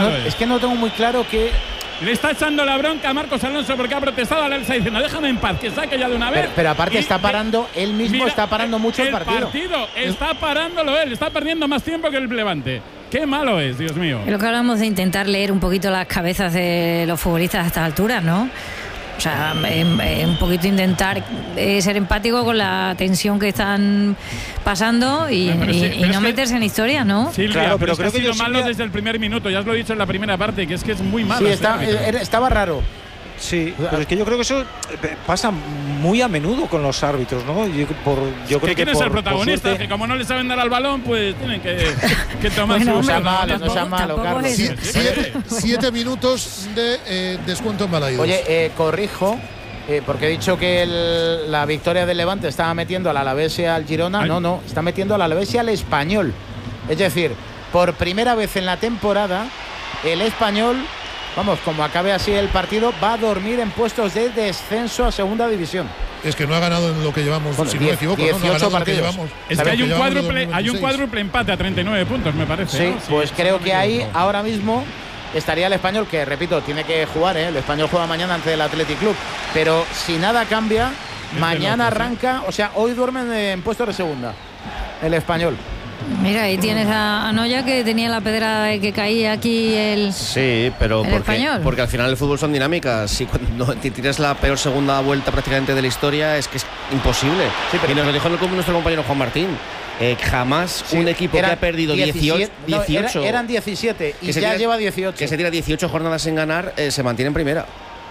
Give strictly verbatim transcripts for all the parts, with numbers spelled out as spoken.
no, es que no tengo muy claro que… Le está echando la bronca a Marcos Alonso porque ha protestado. Ahora le está diciendo, déjame en paz, que saque ya de una vez. Pero, pero aparte y, está parando, él mismo mira, está parando mucho el, el partido. El partido está parándolo él, está perdiendo más tiempo que el Levante. Qué malo es, Dios mío. Es lo que hablamos de intentar leer un poquito las cabezas de los futbolistas a estas alturas, ¿no? O sea, eh, eh, un poquito intentar eh, ser empático con la tensión que están pasando y, no, y, sí, y no meterse en historia, ¿no? Silvia, claro, pero, pero creo que que ha sido yo malo Silvia… desde el primer minuto. Ya os lo he dicho en la primera parte, que es que es muy malo. Sí, está, era, estaba raro. Sí, pero es que yo creo que eso pasa muy a menudo con los árbitros, ¿no? Yo, por, yo creo que quieren por, ser protagonistas, suerte… que como no les saben dar al balón, pues tienen que, que tomar bueno, su… No sea malo, no sea malo, Carlos. Sí, siete, siete minutos de eh, descuento en Balaídos. Oye, eh, corrijo, eh, porque he dicho que el, la victoria del Levante estaba metiendo al Alavés y al Girona. Ay. No, no, está metiendo al Alavés y al Español. Es decir, por primera vez en la temporada, el Español… Vamos, como acabe así el partido, va a dormir en puestos de descenso a segunda división. Es que no ha ganado en lo que llevamos, bueno, si diez, no me equivoco, dieciocho ¿no? No partidos. Llevamos, es que hay un, cuádruple, hay un cuádruple empate a treinta y nueve puntos, me parece. Sí, ¿no? sí pues creo que ahí, equivoco. ahora mismo, estaría el Español, que repito, tiene que jugar, ¿eh? El Español juega mañana ante el Athletic Club. Pero si nada cambia, es mañana loco, arranca, ¿sí? O sea, hoy duermen en puestos de segunda, el Español. Mira, ahí tienes a, a Noya, que tenía la pedra de que caía aquí el Sí, pero el porque, español. porque al final el fútbol son dinámicas. Si cuando te tiras la peor segunda vuelta prácticamente de la historia, es que es imposible. Sí, pero y nos lo dijo nuestro compañero Juan Martín. Eh, jamás sí, un equipo que ha perdido dieciocho, no, era, eran diecisiete y ya tira, lleva dieciocho. Que se tira dieciocho jornadas sin ganar, eh, se mantiene en primera.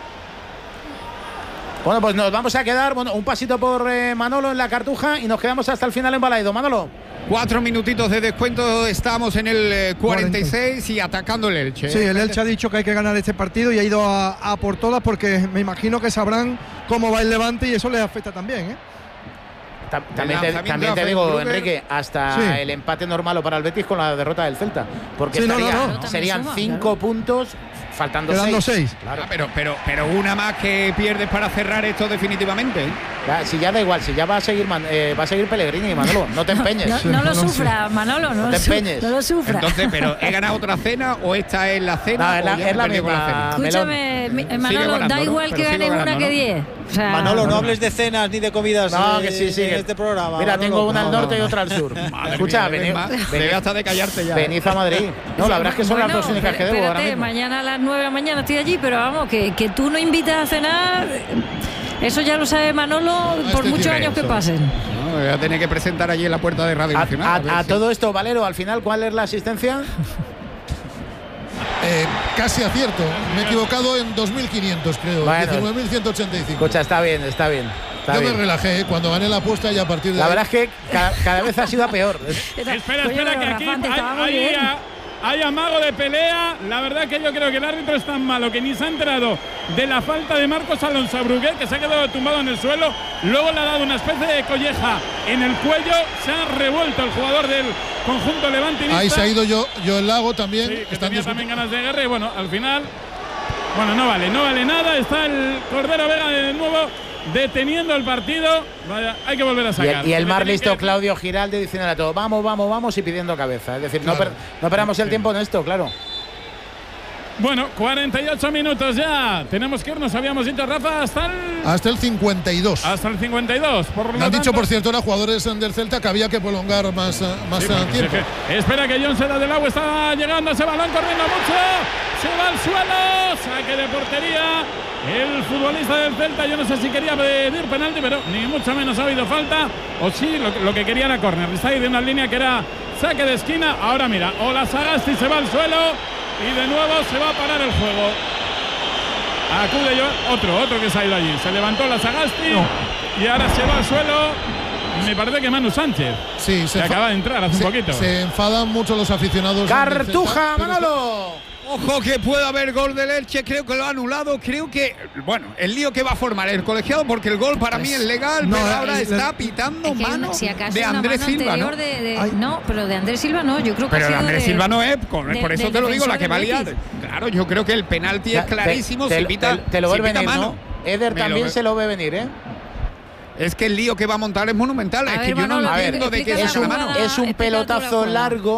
Bueno, pues nos vamos a quedar, bueno, un pasito por eh, Manolo en la Cartuja y nos quedamos hasta el final en Balaido. Manolo. Cuatro minutitos de descuento, estamos en el eh, cuarenta y seis y atacando el Elche. Sí, el Elche ha dicho que hay que ganar este partido y ha ido a, a por todas, porque me imagino que sabrán cómo va el Levante y eso les afecta también, ¿eh? También te, también te digo, Enrique, hasta sí. el empate normal o para el Betis con la derrota del Celta, porque sí, estaría, no, no, no. serían suma, cinco claro. puntos faltando Quedando seis. seis. Claro. Ah, pero, pero, pero una más que pierdes para cerrar esto definitivamente. Ya, si ya da igual, si ya va a seguir eh, va a seguir Pellegrini, Manolo, no te empeñes. No, no, no lo sufra, Manolo, no, no te empeñes. No lo sufra. Entonces, pero ¿he ganado otra cena o esta es la cena? No, es la, es la misma. La Escúchame, Melón. Manolo, ganando, da igual ¿no? que ganes una que diez. O sea, Manolo, no hables de cenas ni de comidas no, eh, que sí, sí, en este programa. Mira, Manolo, tengo una al no, norte no. y otra al sur. Madre Escucha, venid, venid hasta de callarte ya. Venid a Madrid. No, la verdad es que son bueno, las dos únicas que debo espérate, ahora mismo. Mañana a las nueve de la mañana estoy allí, pero vamos, que, que tú no invitas a cenar, eso ya lo sabe Manolo por muchos años que pasen. No, voy a tener que presentar allí en la puerta de Radio a, Nacional. A, a, a si... todo esto, Valero, al final, ¿cuál es la asistencia? Eh, casi acierto, me he equivocado en dos mil quinientos, creo, bueno, diecinueve mil ciento ochenta y cinco. Escucha, está bien, está bien. Está Yo bien. me relajé cuando gané la apuesta y a partir de La ahí… verdad es que cada, cada vez ha sido a peor. espera, espera, que aquí hay, hay, hay amago de pelea. La verdad que yo creo que el árbitro es tan malo que ni se ha enterado de la falta de Marcos Alonso a Brugué, que se ha quedado tumbado en el suelo. Luego le ha dado una especie de colleja en el cuello. Se ha revuelto el jugador del conjunto levantinista. Ahí se ha ido yo, yo el Lago también. Sí, que tenía también ganas de guerra y bueno, al final… Bueno, no vale, no vale nada. Está el Cordero Vega de nuevo deteniendo el partido. Vaya, hay que volver a sacar. Y el, y el más listo, que… Claudio Giralde, diciendo a todo, vamos, vamos, vamos, y pidiendo cabeza. Es decir, claro. no, per, no perdamos el tiempo en esto, claro. Bueno, cuarenta y ocho minutos ya. Tenemos que irnos, habíamos dicho, Rafa, hasta el… Hasta el cincuenta y dos. Hasta el cincuenta y dos. Por lo Me han tanto, dicho, por cierto, los jugadores del Celta que había que prolongar más, más sí, tiempo. Sí, espera que John Seda del Agua está llegando, ese balón corriendo mucho. Se va al suelo. Saque de portería. El futbolista del Celta, yo no sé si quería pedir penalti, pero ni mucho menos ha habido falta. O sí, lo, lo que quería era córner. Está ahí de una línea que era saque de esquina. Ahora mira, Ola Sagasti se va al suelo. Y de nuevo se va a parar el juego. Acude yo, otro, otro que se ha ido allí. Se levantó la Sagasti no. y ahora se va al suelo. Me parece que Manu Sánchez. Sí, se que acaba de entrar hace se, un poquito. Se enfadan mucho los aficionados. Cartuja, Manolo. Ojo que puede haber gol del Elche, creo que lo ha anulado, creo que, bueno, el lío que va a formar el colegiado, porque el gol para pues, mí es legal, no, pero ahora es, está pitando es mano si de Andrés Silva, ¿no? De, de, no, pero de Andrés Silva no, yo creo que pero ha sido Andrés de, Silva no es, con, de, por eso te lo digo, la que valía. Claro, yo creo que el penalti es clarísimo, te, si pita, te, te lo si ve pita venir, mano. ¿no? Eder también se lo ve venir, ¿eh? Es que el lío que va a montar es monumental, a es ver, que yo Manolo, no entiendo de qué es un, es un pelotazo largo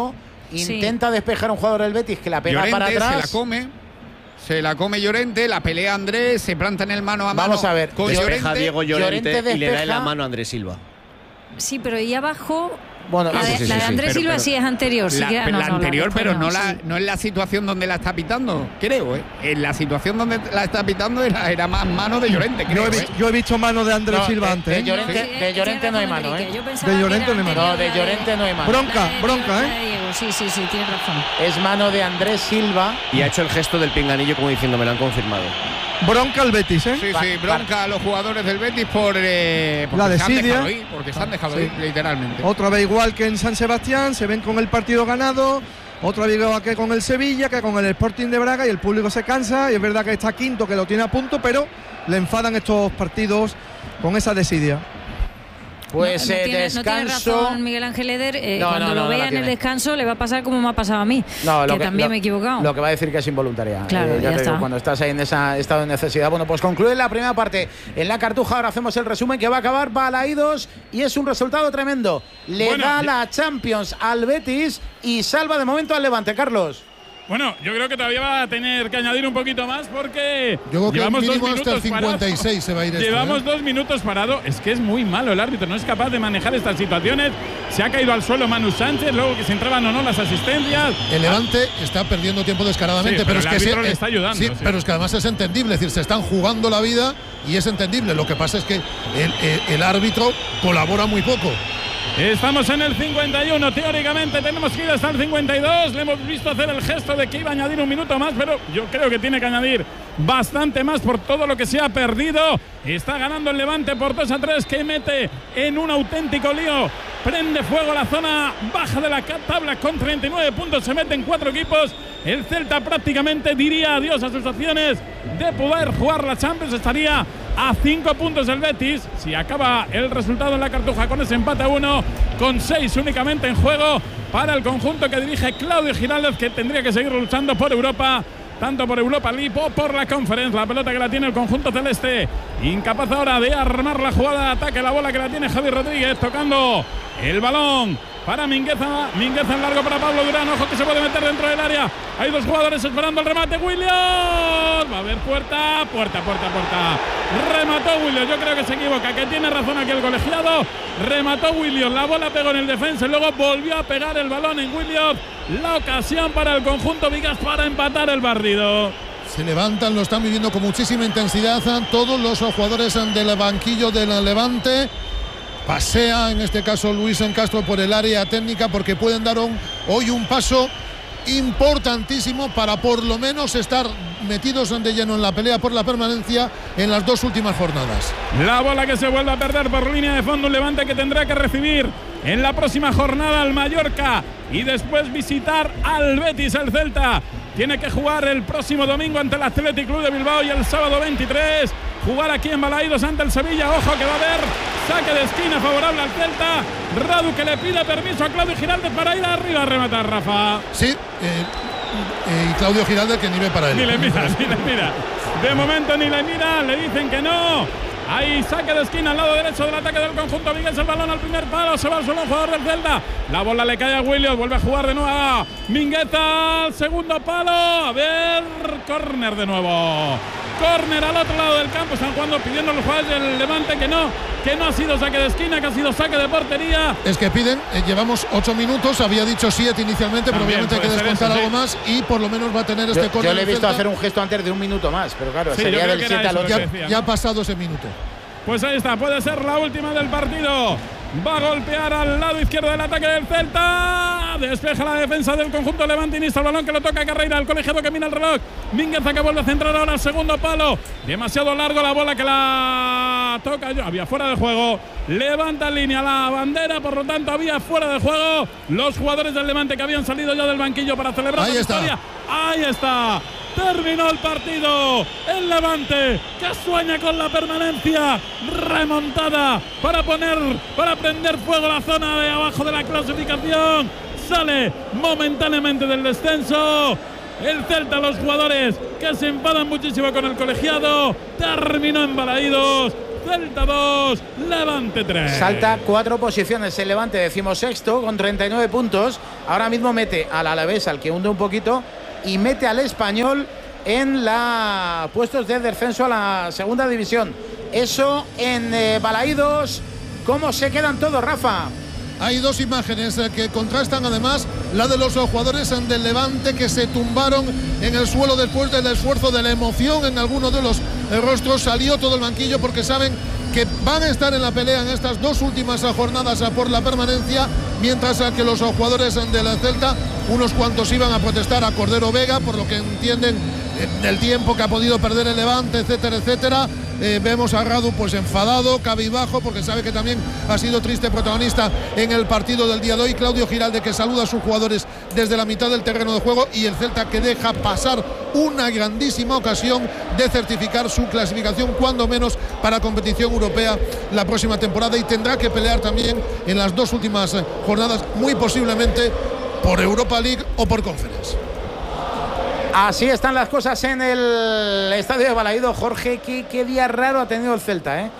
intenta sí. despejar a un jugador del Betis que la pega Llorente para atrás. Se la come. Se la come Llorente, la pelea Andrés, se planta en el mano a mano. Vamos a ver. Con despeja Llorente, Diego Llorente, Llorente y le da en la mano a Andrés Silva. Sí, pero ahí abajo. Bueno, la, sí, de, sí, la de sí, Andrés sí, Silva pero, sí es anterior. La, sí que, no, la no, anterior, la pero no, sí. la, no en la situación donde la está pitando, creo. ¿eh? En la situación donde la está pitando era, era más mano de Llorente, creo. Yo he, ¿eh? visto, yo he visto mano de Andrés no, Silva de, antes. De Llorente, sí, de Llorente no hay mano, ¿eh? De Llorente no hay mano. No, de Llorente no hay mano. Bronca, bronca, ¿eh? Sí, sí, sí, tienes razón. Es mano de Andrés Silva. Y ha hecho el gesto del pinganillo como diciendo, me lo han confirmado. Bronca al Betis, ¿eh? Sí, sí, bronca a los jugadores del Betis por eh, la se han dejado desidia. ir, porque se han dejado Sí. ir, literalmente. Otra vez igual que en San Sebastián, se ven con el partido ganado. Otra vez igual que con el Sevilla, que con el Sporting de Braga, y el público se cansa. Y es verdad que está quinto, que lo tiene a punto, pero le enfadan estos partidos con esa desidia. Pues no, no eh, tiene, descanso. No tiene razón Miguel Ángel Eder. Eh, no, cuando no, no, lo vea no en el tiene. descanso le va a pasar como me ha pasado a mí. No, que, que también lo, me he equivocado. Lo que va a decir que es involuntaria. Claro, eh, ya ya te está. digo, cuando estás ahí en ese estado de necesidad. Bueno, pues concluye la primera parte en la Cartuja. Ahora hacemos el resumen que va a acabar Balaídos y es un resultado tremendo. Le bueno, da ya... la Champions al Betis y salva de momento al Levante, Carlos. Bueno, yo creo que todavía va a tener que añadir un poquito más porque yo creo que llevamos el mínimo dos minutos hasta el cincuenta y seis parado. Se va a ir Llevamos esto, ¿eh? dos minutos parado. Es que es muy malo el árbitro, no es capaz de manejar estas situaciones. Se ha caído al suelo Manu Sánchez, luego que se entraban o no las asistencias. El Levante está perdiendo tiempo descaradamente, sí, pero, pero es el que árbitro se, le está ayudando. Sí, sí. pero es que además es entendible, es decir, se están jugando la vida y es entendible. Lo que pasa es que el, el, el árbitro colabora muy poco. Estamos en el cincuenta y uno, teóricamente tenemos que ir hasta el cincuenta y dos. Le hemos visto hacer el gesto de que iba a añadir un minuto más, pero yo creo que tiene que añadir bastante más por todo lo que se ha perdido. Está ganando el Levante por dos a tres, que mete en un auténtico lío. Prende fuego la zona baja de la tabla con treinta y nueve puntos. Se meten cuatro equipos. El Celta prácticamente diría adiós a sus opciones de poder jugar la Champions. Estaría a cinco puntos el Betis si acaba el resultado en la Cartuja con ese empate a uno, con seis únicamente en juego para el conjunto que dirige Claudio Giraldez, que tendría que seguir luchando por Europa, tanto por Europa League o por la Conference. La pelota que la tiene el conjunto celeste, incapaz ahora de armar la jugada de ataque. La bola que la tiene Javi Rodríguez, tocando el balón para Mingueza, Mingueza en largo para Pablo Durán. Ojo que se puede meter dentro del área. Hay dos jugadores esperando el remate. Williams, va a haber puerta, puerta, puerta, puerta. Remató Williams, yo creo que se equivoca, que tiene razón aquí el colegiado. Remató Williams, la bola pegó en el defensa y luego volvió a pegar el balón en Williams. La ocasión para el conjunto Vigas para empatar el partido. Se levantan, lo están viviendo con muchísima intensidad todos los jugadores del banquillo del Levante. Pasea en este caso Luis Encastro por el área técnica, porque pueden dar un, hoy un paso importantísimo para por lo menos estar metidos de lleno en la pelea por la permanencia en las dos últimas jornadas. La bola que se vuelve a perder por línea de fondo, un Levante que tendrá que recibir en la próxima jornada al Mallorca y después visitar al Betis. El Celta tiene que jugar el próximo domingo ante el Athletic Club de Bilbao y el sábado veintitrés jugar aquí en Balaídos ante el Sevilla. Ojo que va a haber saque de esquina favorable al Celta. Radu que le pide permiso a Claudio Giraldez para ir arriba a rematar, Rafa. Sí, eh, eh, y Claudio Giraldez que ni ve para él. Ni le mira, ni le mira. De momento ni le mira, le dicen que no. Ahí saque de esquina al lado derecho del ataque del conjunto Miguel. El balón al primer palo, se va al suelo un jugador del Celta. La bola le cae a Williams, vuelve a jugar de nuevo a Mingueza al segundo palo. A ver, córner de nuevo. Córner al otro lado del campo. Están jugando pidiendo los jugadores del Levante que no, que no ha sido saque de esquina, que ha sido saque de portería. Es que piden, eh, llevamos ocho minutos, había dicho siete inicialmente, También pero obviamente hay que descontar eso, algo sí. más y por lo menos va a tener este yo, córner. yo le he visto Celta. hacer un gesto antes de un minuto más, pero claro, Sí, sería del siete al ocho. Ya, decía, ya ¿no? ha pasado ese minuto. Pues ahí está, puede ser la última del partido. Va a golpear al lado izquierdo del ataque del Celta. Despeja la defensa del conjunto levantinista. El balón que lo toca Carreira, el colegiado que mira el reloj. Mingueza que vuelve a centrar ahora al segundo palo. Demasiado largo la bola que la toca. Había fuera de juego. Levanta en línea la bandera, por lo tanto había fuera de juego. Los jugadores del Levante que habían salido ya del banquillo para celebrar Ahí la está. victoria. Ahí está. Terminó el partido. El Levante que sueña con la permanencia. Remontada para poner, para prender fuego la zona de abajo de la clasificación. Sale momentáneamente del descenso. El Celta, los jugadores que se enfadan muchísimo con el colegiado. Terminó en Balaídos. Celta dos, Levante tres. Salta cuatro posiciones el Levante, decimosexto, con treinta y nueve puntos. Ahora mismo mete al Alavés, al que hunde un poquito, y mete al Español en la puestos de descenso a la segunda división. Eso en eh, Balaídos. ¿Cómo se quedan todos, Rafa? Hay dos imágenes eh, que contrastan, además, la de los jugadores del Levante que se tumbaron en el suelo después del esfuerzo, de la emoción en algunos de los eh, rostros. Salió todo el banquillo porque saben que van a estar en la pelea en estas dos últimas jornadas por la permanencia, mientras que los jugadores del Celta, unos cuantos iban a protestar a Cordero Vega por lo que entienden eh, del tiempo que ha podido perder el Levante, etcétera, etcétera. Eh, vemos a Radu pues enfadado, cabizbajo, porque sabe que también ha sido triste protagonista en el partido del día de hoy. Claudio Giralde, que saluda a sus jugadores desde la mitad del terreno de juego, y el Celta, que deja pasar una grandísima ocasión de certificar su clasificación, cuando menos para competición europea la próxima temporada, y tendrá que pelear también en las dos últimas jornadas, muy posiblemente por Europa League o por Conference. Así están las cosas en el estadio de Balaídos. Jorge, ¿qué, qué día raro ha tenido el Celta, ¿eh?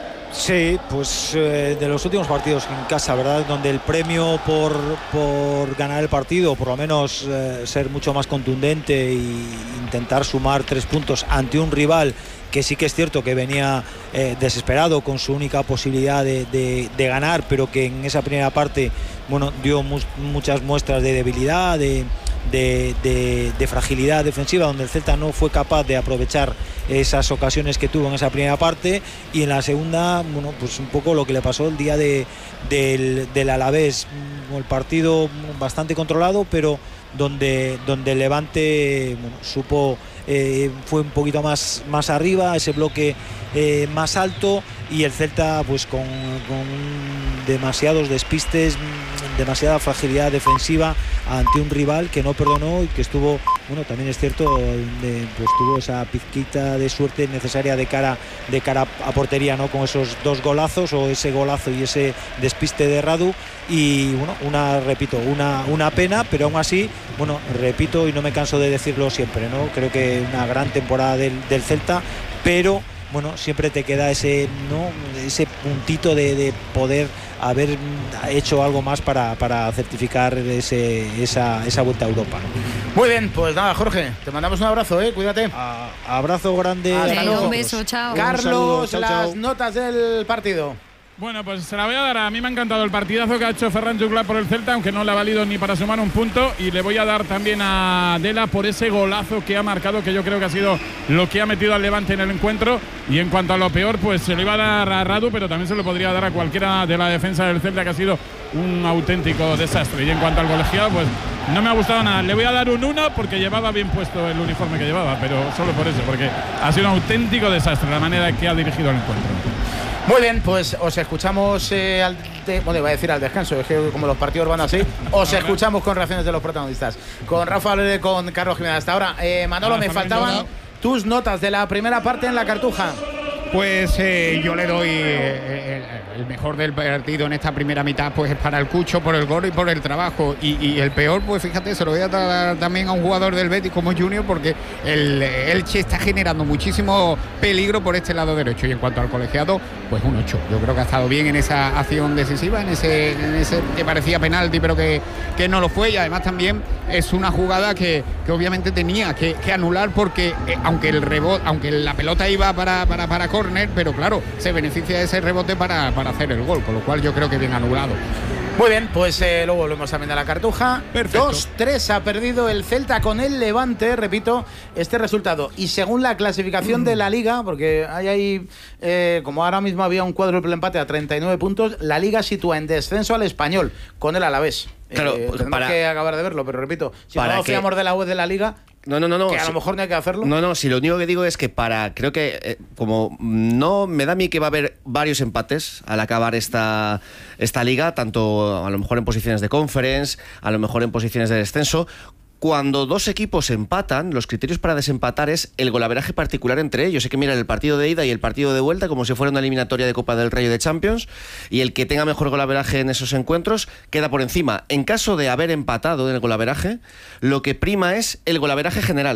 Sí, pues eh, de los últimos partidos en casa, ¿verdad? Donde el premio por, por ganar el partido, por lo menos eh, ser mucho más contundente e intentar sumar tres puntos ante un rival que sí que es cierto que venía eh, desesperado con su única posibilidad de, de, de ganar, pero que en esa primera parte, bueno, dio mu muchas muestras de debilidad, de, de, de, de fragilidad defensiva, donde el Celta no fue capaz de aprovechar esas ocasiones que tuvo en esa primera parte, y en la segunda, bueno, pues un poco lo que le pasó el día de, del, del Alavés, el partido bastante controlado, pero donde, donde el Levante, bueno, supo, eh, fue un poquito más, más arriba, ese bloque eh, más alto, y el Celta pues con, con demasiados despistes, demasiada fragilidad defensiva ante un rival que no perdonó y que estuvo, bueno, también es cierto, de, pues tuvo esa pizquita de suerte necesaria de cara de cara a portería, ¿no? Con esos dos golazos, o ese golazo y ese despiste de Radu, y bueno, una, repito, una, una pena, pero aún así, bueno, repito y no me canso de decirlo siempre, ¿no? Creo que una gran temporada del, del Celta, pero bueno, siempre te queda ese, ¿no? ese puntito de, de poder haber hecho algo más para, para certificar ese, esa, esa vuelta a Europa. Muy bien, pues nada, Jorge, te mandamos un abrazo, ¿eh? Cuídate. A, abrazo grande. Hasta luego. Un beso, chao. Carlos, saludo, chao, las chao. notas del partido. Bueno, pues se la voy a dar. A mí me ha encantado el partidazo que ha hecho Ferran Juclar por el Celta, aunque no le ha valido ni para sumar un punto. Y le voy a dar también a Dela por ese golazo que ha marcado, que yo creo que ha sido lo que ha metido al Levante en el encuentro. Y en cuanto a lo peor, pues se lo iba a dar a Radu, pero también se lo podría dar a cualquiera de la defensa del Celta, que ha sido un auténtico desastre. Y en cuanto al colegiado, pues no me ha gustado nada. Le voy a dar un uno porque llevaba bien puesto el uniforme que llevaba, pero solo por eso, porque ha sido un auténtico desastre la manera en que ha dirigido el encuentro. Muy bien, pues os escuchamos eh, al de, bueno, iba a decir al descanso, es que como los partidos van así, os escuchamos con reacciones de los protagonistas. Con Rafa Valero y con Carlos Jiménez. Hasta ahora, eh, Manolo, me faltaban tus notas de la primera parte en la Cartuja. Pues eh, yo le doy eh, el, el mejor del partido en esta primera mitad, pues es para el Cucho, por el gol y por el trabajo. Y, y el peor, pues fíjate, se lo voy a dar también a un jugador del Betis como Junior, porque el Elche está generando muchísimo peligro por este lado derecho. Y en cuanto al colegiado, pues un ocho. Yo creo que ha estado bien en esa acción decisiva, en ese, en ese que parecía penalti, pero que, que no lo fue. Y además también es una jugada que, que obviamente tenía que, que anular, porque eh, aunque el rebote, aunque la pelota iba para para para córner, pero claro, se beneficia de ese rebote para, para hacer el gol, con lo cual yo creo que bien anulado. Muy bien, pues eh, luego volvemos también a la Cartuja. dos tres ha perdido el Celta con el Levante, repito, este resultado. Y según la clasificación mm. de la Liga, porque hay ahí, eh, como ahora mismo había un cuádruple empate a treinta y nueve puntos, la Liga sitúa en descenso al Español, con el Alavés. Claro, eh, tenemos para, que acabar de verlo, pero repito, si no nos que, fiamos de la web de la Liga, no, no, no, no, que a si, lo mejor no hay que hacerlo. No, no, si lo único que digo es que para, creo que eh, como no me da a mí que va a haber varios empates al acabar esta, esta liga, tanto a lo mejor en posiciones de conference, a lo mejor en posiciones de descenso. Cuando dos equipos empatan, los criterios para desempatar es el golaveraje particular entre ellos. Hay que mirar el partido de ida y el partido de vuelta como si fuera una eliminatoria de Copa del Rey o de Champions, y el que tenga mejor golaveraje en esos encuentros queda por encima. En caso de haber empatado en el golaveraje, lo que prima es el golaveraje general.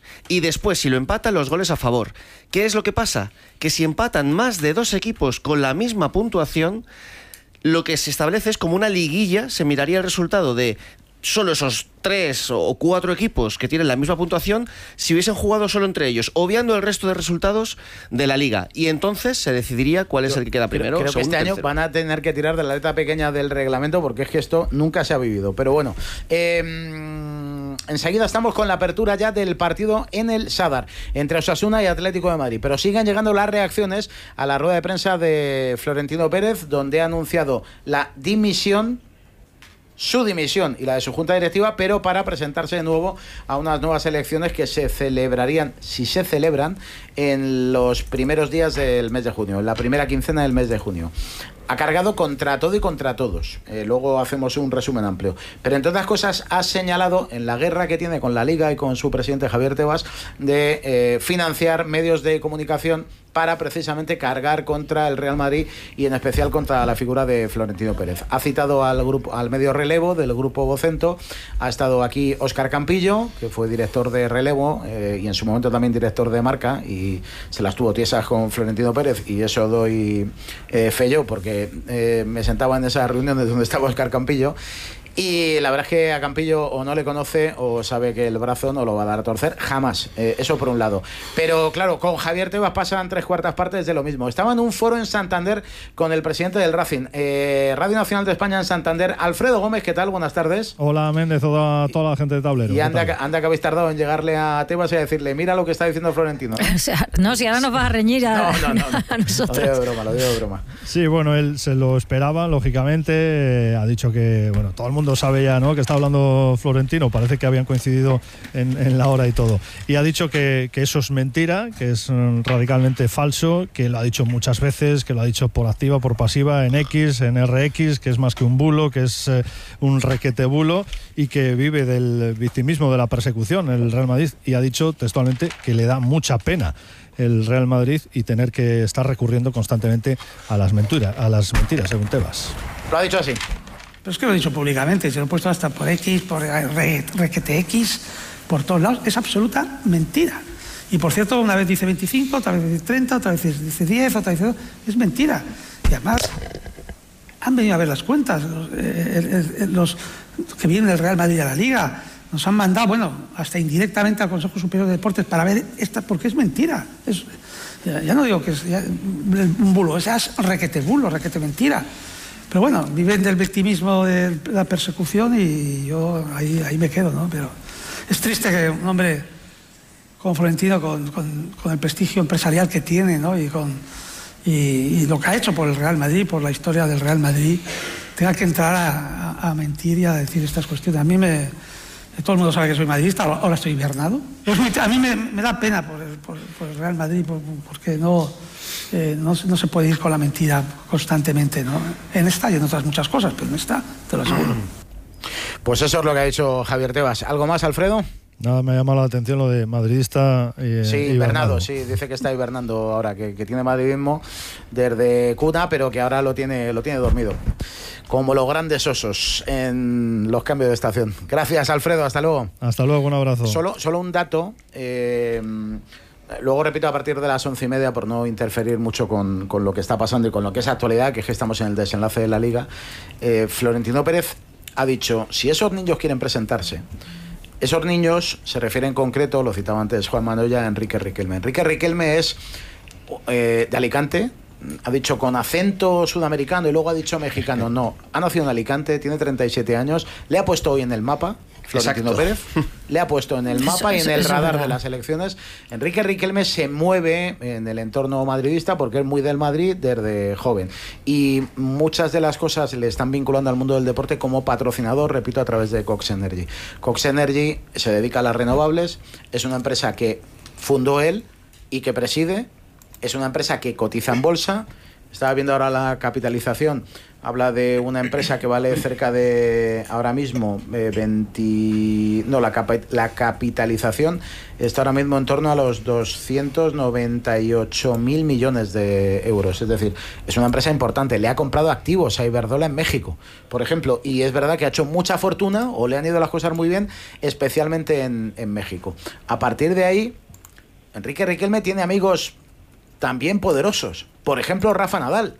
y después, si lo empatan, los goles a favor. ¿Qué es lo que pasa? Que si empatan más de dos equipos con la misma puntuación, lo que se establece es como una liguilla, se miraría el resultado de solo esos tres o cuatro equipos que tienen la misma puntuación si hubiesen jugado solo entre ellos, obviando el resto de resultados de la liga. Y entonces se decidiría cuál es el que queda primero. Creo que este año van a tener que tirar de la letra pequeña del reglamento porque es que esto nunca se ha vivido. Pero bueno, eh, enseguida estamos con la apertura ya del partido en el Sadar entre Osasuna y Atlético de Madrid. Pero siguen llegando las reacciones a la rueda de prensa de Florentino Pérez, donde ha anunciado la dimisión, su dimisión y la de su junta directiva, pero para presentarse de nuevo a unas nuevas elecciones que se celebrarían, si se celebran, en los primeros días del mes de junio, en la primera quincena del mes de junio. Ha cargado contra todo y contra todos. Eh, luego hacemos un resumen amplio. Pero entre otras cosas ha señalado en la guerra que tiene con la Liga y con su presidente Javier Tebas de eh, financiar medios de comunicación para precisamente cargar contra el Real Madrid y en especial contra la figura de Florentino Pérez. Ha citado al grupo, al medio Relevo del grupo Vocento. Ha estado aquí Óscar Campillo, que fue director de Relevo eh, y en su momento también director de Marca, y se las tuvo tiesas con Florentino Pérez, y eso doy eh, fe yo porque eh, me sentaba en esas reuniones donde estaba Óscar Campillo. Y la verdad es que a Campillo o no le conoce o sabe que el brazo no lo va a dar a torcer jamás. Eh, eso por un lado. Pero claro, con Javier Tebas pasan tres cuartas partes de lo mismo. Estaba en un foro en Santander con el presidente del Racing, eh, Radio Nacional de España en Santander, Alfredo Gómez. ¿Qué tal? Buenas tardes. Hola Méndez, toda, toda la gente de Tablero. Y anda, anda que habéis tardado en llegarle a Tebas y a decirle, mira lo que está diciendo Florentino. O sea, no, si ahora nos vas a reñir a, no, no, no, no. a nosotros. Lo digo de broma, lo digo de broma. Sí, bueno, él se lo esperaba, lógicamente. Eh, ha dicho que, bueno, todo el mundo sabe ya, ¿no?, que está hablando Florentino, parece que habían coincidido en, en la hora y todo, y ha dicho que, que eso es mentira, que es um, radicalmente falso, que lo ha dicho muchas veces, que lo ha dicho por activa, por pasiva, en X, en R X, que es más que un bulo, que es eh, un requete bulo, y que vive del victimismo, de la persecución el Real Madrid, y ha dicho textualmente que le da mucha pena el Real Madrid y tener que estar recurriendo constantemente a las mentiras, a las mentiras, según Tebas. Lo ha dicho así. Pero es que lo he dicho públicamente, se lo he puesto hasta por X, por requete X, por todos lados. Es absoluta mentira. Y por cierto, una vez dice veinticinco, otra vez dice treinta, otra vez dice diez, otra vez dice dos. Es mentira. Y además, han venido a ver las cuentas, los, eh, los que vienen del Real Madrid a la Liga. Nos han mandado, bueno, hasta indirectamente al Consejo Superior de Deportes para ver esta, porque es mentira. Es, ya, ya no digo que es ya, un bulo, es requete bulo, requete mentira. Pero bueno, viven del victimismo, de la persecución, y yo ahí, ahí me quedo, ¿no? Pero es triste que un hombre como Florentino, con, con, con el prestigio empresarial que tiene, ¿no?, y, con, y, y lo que ha hecho por el Real Madrid, por la historia del Real Madrid, tenga que entrar a, a, a mentir y a decir estas cuestiones. A mí me... Todo el mundo sabe que soy madridista, ahora estoy hibernado. A mí me, me da pena por el, por, por el Real Madrid, por, porque no... Eh, no, no se puede ir con la mentira constantemente, ¿no? En esta y en otras muchas cosas, pero en esta te lo aseguro. Pues eso es lo que ha dicho Javier Tebas. ¿Algo más, Alfredo? Nada, me ha llamado la atención lo de madridista. Eh, sí, hibernado, sí, dice que está hibernando ahora, que, que tiene madridismo desde cuna, pero que ahora lo tiene, lo tiene dormido. Como los grandes osos en los cambios de estación. Gracias, Alfredo, hasta luego. Hasta luego, un abrazo. Solo, solo un dato. Eh, Luego repito a partir de las once y media, por no interferir mucho con, con lo que está pasando y con lo que es actualidad, que es que estamos en el desenlace de la Liga. eh, Florentino Pérez ha dicho, si esos niños quieren presentarse, esos niños se refieren en concreto, lo citaba antes Juan Manoya, a Enrique Riquelme. Enrique Riquelme es eh, de Alicante, ha dicho con acento sudamericano y luego ha dicho mexicano. No, ha nacido en Alicante, tiene treinta y siete años, le ha puesto hoy en el mapa Florentino Exacto. Pérez, le ha puesto en el mapa y en el radar de las elecciones. Enrique Riquelme se mueve en el entorno madridista porque es muy del Madrid desde joven, y muchas de las cosas le están vinculando al mundo del deporte como patrocinador, repito, a través de Cox Energy. Cox Energy se dedica a las renovables, es una empresa que fundó él y que preside, es una empresa que cotiza en bolsa. Estaba viendo ahora la capitalización, habla de una empresa que vale cerca de, ahora mismo, eh, veinte... No, la, capa, la capitalización está ahora mismo en torno a los doscientos noventa y ocho mil millones de euros. Es decir, es una empresa importante. Le ha comprado activos a Iberdrola en México, por ejemplo. Y es verdad que ha hecho mucha fortuna, o le han ido las cosas muy bien, especialmente en, en México. A partir de ahí, Enrique Riquelme tiene amigos también poderosos. Por ejemplo, Rafa Nadal,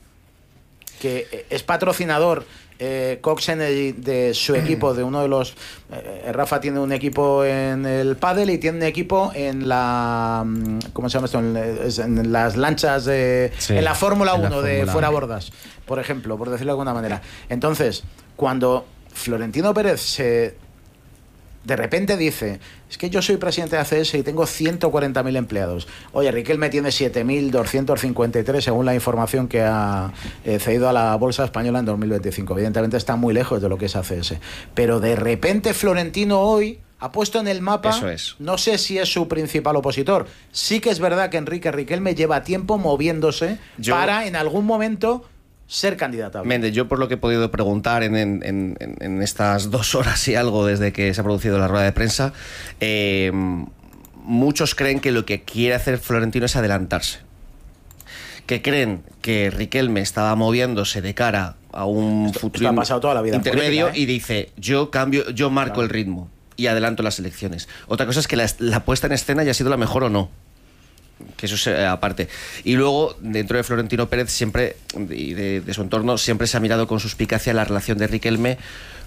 que es patrocinador eh, Cox Energy de su equipo, de uno de los... Eh, Rafa tiene un equipo en el pádel y tiene un equipo en la... ¿Cómo se llama esto? En, en las lanchas de... Sí, en la Fórmula uno de fuera bordas, por ejemplo, por decirlo de alguna manera. Entonces, cuando Florentino Pérez se... de repente dice, es que yo soy presidente de A C S y tengo ciento cuarenta mil empleados. Oye, Riquelme tiene siete mil doscientos cincuenta y tres según la información que ha eh, cedido a la Bolsa Española en dos mil veinticinco. Evidentemente está muy lejos de lo que es A C S. Pero de repente Florentino hoy ha puesto en el mapa, eso es. No sé si es su principal opositor. Sí que es verdad que Enrique Riquelme lleva tiempo moviéndose yo... para en algún momento... ser candidato. Méndez, yo por lo que he podido preguntar en, en, en, en estas dos horas y algo desde que se ha producido la rueda de prensa, eh, muchos creen que lo que quiere hacer Florentino es adelantarse. Que creen que Riquelme estaba moviéndose de cara a un esto, futuro esto ha pasado toda la vida intermedio política, ¿eh? Y dice, yo cambio, yo marco claro. el ritmo y adelanto las elecciones. Otra cosa es que la, la puesta en escena haya sido la mejor o no. Que eso es eh, aparte. Y luego, dentro de Florentino Pérez siempre, y de, de su entorno, siempre se ha mirado con suspicacia la relación de Riquelme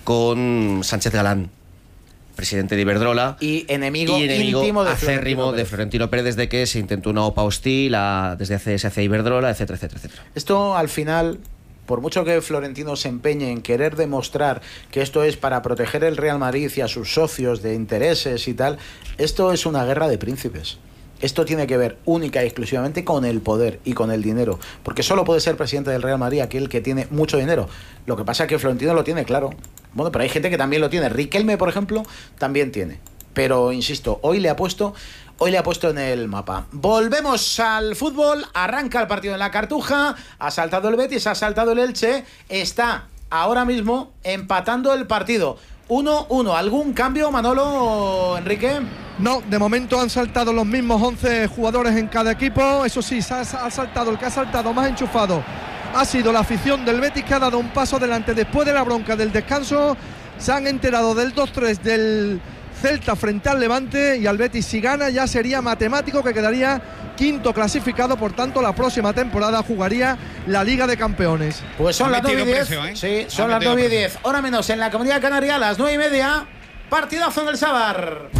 con Sánchez Galán, presidente de Iberdrola. Y enemigo, y enemigo íntimo de acérrimo Florentino de Florentino Pérez, desde que se intentó una OPA hostil a, desde A C S hacia Iberdrola, etcétera, etcétera, etcétera. Esto, al final... Por mucho que Florentino se empeñe en querer demostrar que esto es para proteger el Real Madrid y a sus socios de intereses y tal, esto es una guerra de príncipes. Esto tiene que ver única y exclusivamente con el poder y con el dinero, porque solo puede ser presidente del Real Madrid aquel que tiene mucho dinero. Lo que pasa es que Florentino lo tiene claro. Bueno, pero hay gente que también lo tiene. Riquelme, por ejemplo, también tiene. Pero, insisto, hoy le ha puesto... Hoy le ha puesto en el mapa. Volvemos al fútbol. Arranca el partido en la Cartuja. Ha saltado el Betis, ha saltado el Elche. Está ahora mismo empatando el partido. uno uno. ¿Algún cambio, Manolo, Enrique? No, de momento han saltado los mismos once jugadores en cada equipo. Eso sí, se ha, ha saltado el que ha saltado más enchufado. Ha sido la afición del Betis, que ha dado un paso adelante después de la bronca del descanso. Se han enterado del dos tres del Celta frente al Levante, y al Betis, si gana, ya sería matemático que quedaría quinto clasificado. Por tanto, la próxima temporada jugaría la Liga de Campeones. Pues son las nueve y diez. ¿eh? Sí, son las nueve y diez. Hora menos en la Comunidad Canaria, a las nueve y media. Partidazo en el Sabar.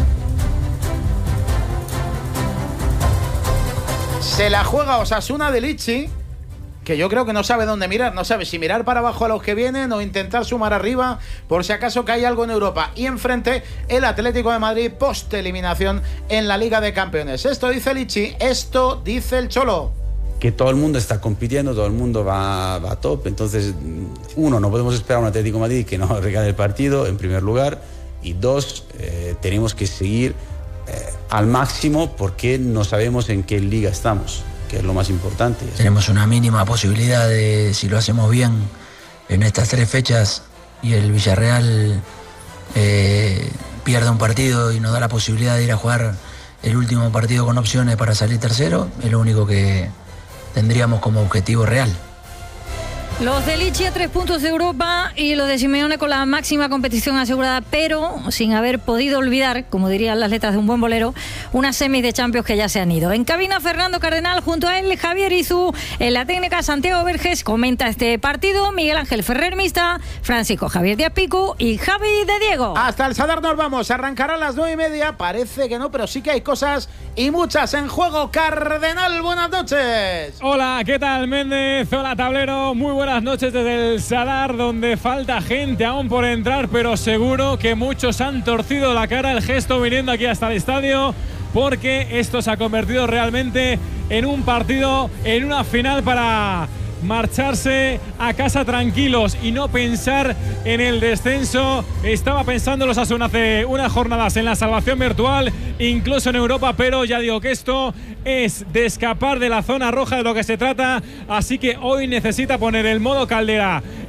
Se la juega Osasuna de Lichi, que yo creo que no sabe dónde mirar, no sabe si mirar para abajo a los que vienen o intentar sumar arriba por si acaso cae algo en Europa. Y enfrente el Atlético de Madrid post eliminación en la Liga de Campeones. Esto dice Lichi, esto dice el Cholo. Que todo el mundo está compitiendo, todo el mundo va, va a top. Entonces, uno, no podemos esperar a un Atlético de Madrid que nos regale el partido, en primer lugar. Y dos, eh, tenemos que seguir eh, al máximo, porque no sabemos en qué liga estamos, que es lo más importante. Tenemos una mínima posibilidad de, si lo hacemos bien en estas tres fechas y el Villarreal eh, pierde un partido y nos da la posibilidad de ir a jugar el último partido con opciones para salir tercero, es lo único que tendríamos como objetivo real. Los de Lichi a tres puntos de Europa y los de Simeone con la máxima competición asegurada, pero sin haber podido olvidar, como dirían las letras de un buen bolero, unas semis de Champions que ya se han ido. En cabina, Fernando Cardenal, junto a él Javier Izú, en la técnica Santiago Verges, comenta este partido Miguel Ángel Ferrer Mista, Francisco Javier Díaz Picu y Javi de Diego. Hasta el Sadar nos vamos, arrancará a las nueve y media, parece que no, pero sí que hay cosas y muchas en juego. Cardenal, buenas noches. Hola, ¿qué tal, Méndez? Hola, tablero, muy buenas Buenas noches desde el Sadar, donde falta gente aún por entrar, pero seguro que muchos han torcido la cara, el gesto viniendo aquí hasta el estadio, porque esto se ha convertido realmente en un partido, en una final para marcharse a casa tranquilos y no pensar en el descenso. Estaba pensando los Osasuna hace unas jornadas en la salvación virtual, incluso en Europa, pero ya digo que esto es de escapar de la zona roja de lo que se trata, así que hoy necesita poner el modo Caldera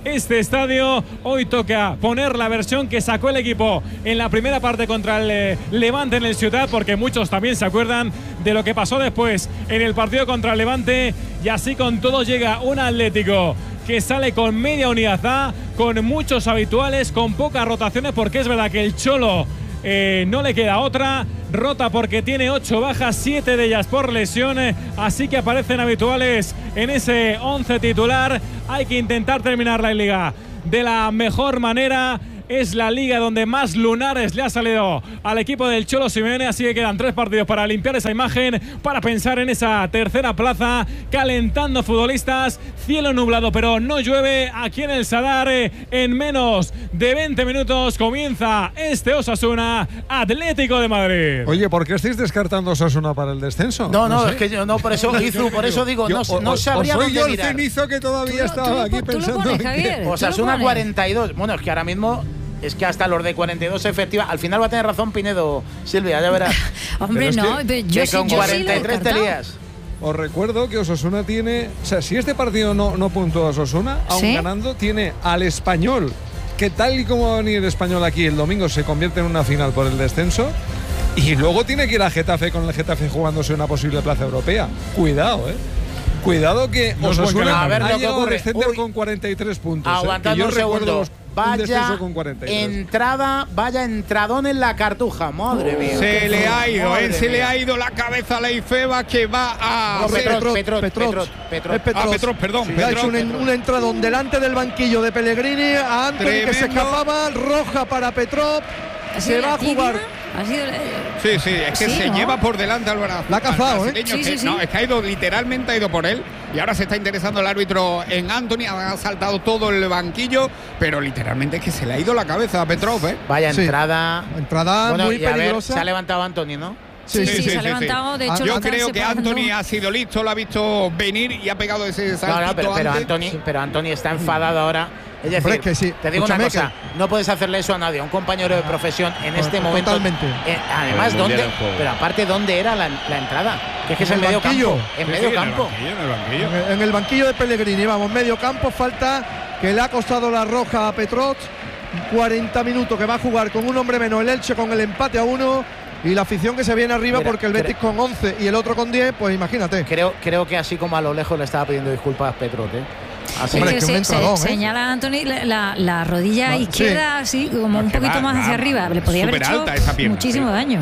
este estadio. Hoy toca poner la versión que sacó el equipo en la primera parte contra el eh, Levante en el Ciutat, porque muchos también se acuerdan de lo que pasó después en el partido contra el Levante. Y así con todo llega un Atlético que sale con media unidad A, con muchos habituales, con pocas rotaciones, porque es verdad que el Cholo eh, no le queda otra. Rota porque tiene ocho bajas, siete de ellas por lesiones, así que aparecen habituales en ese once titular. Hay que intentar terminar la liga de la mejor manera. Es la liga donde más lunares le ha salido al equipo del Cholo Simeone, así que quedan tres partidos para limpiar esa imagen, para pensar en esa tercera plaza, calentando futbolistas. Cielo nublado, pero no llueve aquí en el Sadar. En menos de veinte minutos comienza este Osasuna Atlético de Madrid. Oye, ¿por qué estáis descartando Osasuna para el descenso? No, no, no sé. es que yo no, por eso, Izu, por eso digo, Yo, no, o, no sabría o soy dónde yo el mirar. cenizo que todavía estaba aquí pensando. pones, en Javier. que- Osasuna pones? cuarenta y dos. Bueno, es que ahora mismo es que hasta los de cuarenta y dos efectiva. Al final va a tener razón Pinedo, Silvia, ya verás. Hombre, Pero es no, que- pero yo que sí, con yo sí lo he cuarenta y tres te descartado. lías. Os recuerdo que Osasuna tiene, o sea, si este partido no, no puntúa a Osasuna, aún ¿Sí? ganando, tiene al Español, que tal y como va a venir el Español aquí el domingo se convierte en una final por el descenso, y luego tiene que ir a Getafe con el Getafe jugándose una posible plaza europea. Cuidado, eh. Cuidado que No es buen Osasuna A ver ha lo que llegado a ocurre. descender Uy. con cuarenta y tres puntos. eh, que Aguantando yo un recuerdo segundo. los- un Vaya descenso con cuarenta y tres. entrada, vaya entradón en la cartuja. Madre mía. Se le ha ido, Madre eh, se le mía. ha ido la cabeza a Leifeba, que va a. No, hacer- Petrot, Petrot, Petrot, Petrot. Petrot, Petrot. Es Petrot. Ah, Petrot, perdón. Le ha Petrot, hecho un, Petrot. un entradón delante del banquillo de Pellegrini a Anthony, que se Tremendo. escapaba, roja para Petrov. ¿Ha Se sido va la a jugar. tibia? ¿Ha sido la- Sí, sí, es que Sí, se ¿no? lleva por delante al brazo. La ha cazado, ¿eh? brasileño, Sí, que- sí, sí. No, es que ha ido, literalmente ha ido por él. Y ahora se está interesando el árbitro en Anthony. Ha saltado todo el banquillo. Pero literalmente es que se le ha ido la cabeza a Petrov, ¿eh? Vaya Sí. entrada. Entrada Bueno, muy y a ver, peligrosa. se ha levantado Anthony, ¿no? Sí, sí, se ha levantado. De hecho, Yo lo está creo que separando. Anthony ha sido listo, lo ha visto venir y ha pegado ese saltito No, no, pero, pero antes. Anthony, pero Anthony está enfadado ahora. Es decir, Hombre, es que sí. te digo una Escúchame cosa, no puedes hacerle eso a nadie, a un compañero de profesión en este Totalmente. momento. Eh, además, El ¿dónde? Mundial en juego. Pero aparte, ¿dónde era la, la entrada? Que es que es En en el medio banquillo. campo. En Sí, medio sí, campo. En el banquillo, en el banquillo. En el- en el banquillo de Pellegrini, vamos, medio campo, falta que le ha costado la roja a Petrov. cuarenta minutos que va a jugar con un hombre menos el Elche con el empate a uno. Y la afición que se viene arriba Mira, porque el Betis cre- con once y el otro con diez, pues imagínate. Creo, creo que así como a lo lejos le estaba pidiendo disculpas a Petrot, ¿eh? Así. Hombre, Que es que un se, se- entradón, ¿eh? señala a Anthony la, la- la rodilla No, izquierda, así como un que poquito va- más va hacia arriba. Le podía haber hecho superalta esa pierna, muchísimo sí. daño.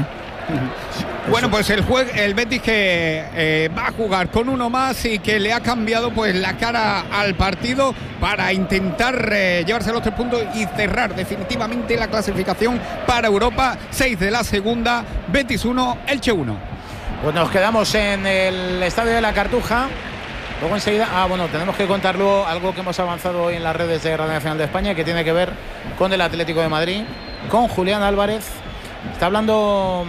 Bueno, pues el jue- el Betis que eh, va a jugar con uno más y que le ha cambiado pues la cara al partido para intentar eh, llevarse los tres puntos y cerrar definitivamente la clasificación para Europa. Seis de la segunda, Betis uno, Elche uno. Pues nos quedamos en el Estadio de la Cartuja. Luego enseguida, ah, bueno, tenemos que contar luego algo que hemos avanzado hoy en las redes de Radio Nacional de España, que tiene que ver con el Atlético de Madrid, con Julián Álvarez. Está hablando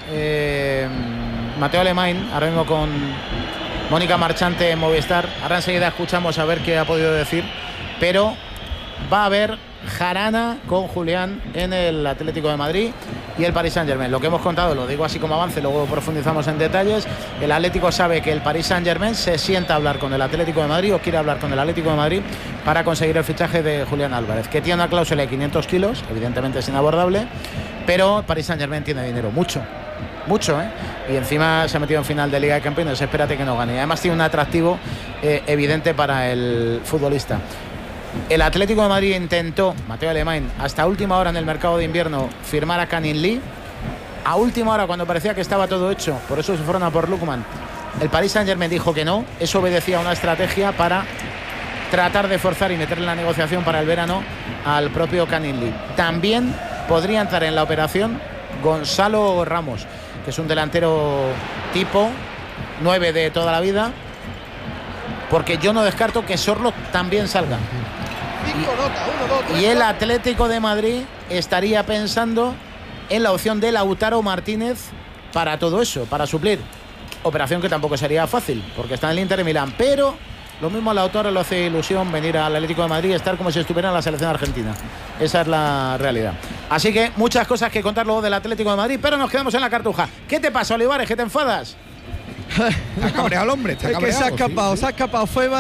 eh, Mateo Alemán, ahora mismo con Mónica Marchante en Movistar. Ahora enseguida escuchamos a ver qué ha podido decir. Pero va a haber jarana con Julián en el Atlético de Madrid y el Paris Saint-Germain. Lo que hemos contado, lo digo así como avance, luego profundizamos en detalles. El Atlético sabe que el Paris Saint-Germain se sienta a hablar con el Atlético de Madrid o quiere hablar con el Atlético de Madrid para conseguir el fichaje de Julián Álvarez, que tiene una cláusula de quinientos kilos, evidentemente es inabordable, pero el Paris Saint-Germain tiene dinero, mucho. Mucho, ¿eh? Y encima se ha metido en final de Liga de Campeones, espérate que no gane. Y además tiene un atractivo eh, evidente para el futbolista. El Atlético de Madrid intentó, Mateo Alemán, hasta última hora en el mercado de invierno firmar a Canin Lee. A última hora, cuando parecía que estaba todo hecho, por eso se fueron a por Lukman, el Paris Saint-Germain dijo que no. Eso obedecía a una estrategia para tratar de forzar y meterle en la negociación para el verano al propio Canin Lee. También podría entrar en la operación Gonzalo Ramos, que es un delantero tipo nueve de toda la vida, porque yo no descarto que Sorloth también salga. Cinco notas, uno, dos, tres, Y el cuatro. Atlético de Madrid estaría pensando en la opción de Lautaro Martínez para todo eso, para suplir. Operación que tampoco sería fácil, porque está en el Inter de Milán, pero lo mismo a Lautaro le hace ilusión venir al Atlético de Madrid y estar como si estuviera en la selección argentina. Esa es la realidad. Así que muchas cosas que contar luego del Atlético de Madrid, pero nos quedamos en la Cartuja. ¿Qué te pasa, Olivares? ¿Que te enfadas? Está cabreado el hombre, está Es que se ha cabreado, sí, escapado, sí. se ha escapado Feba.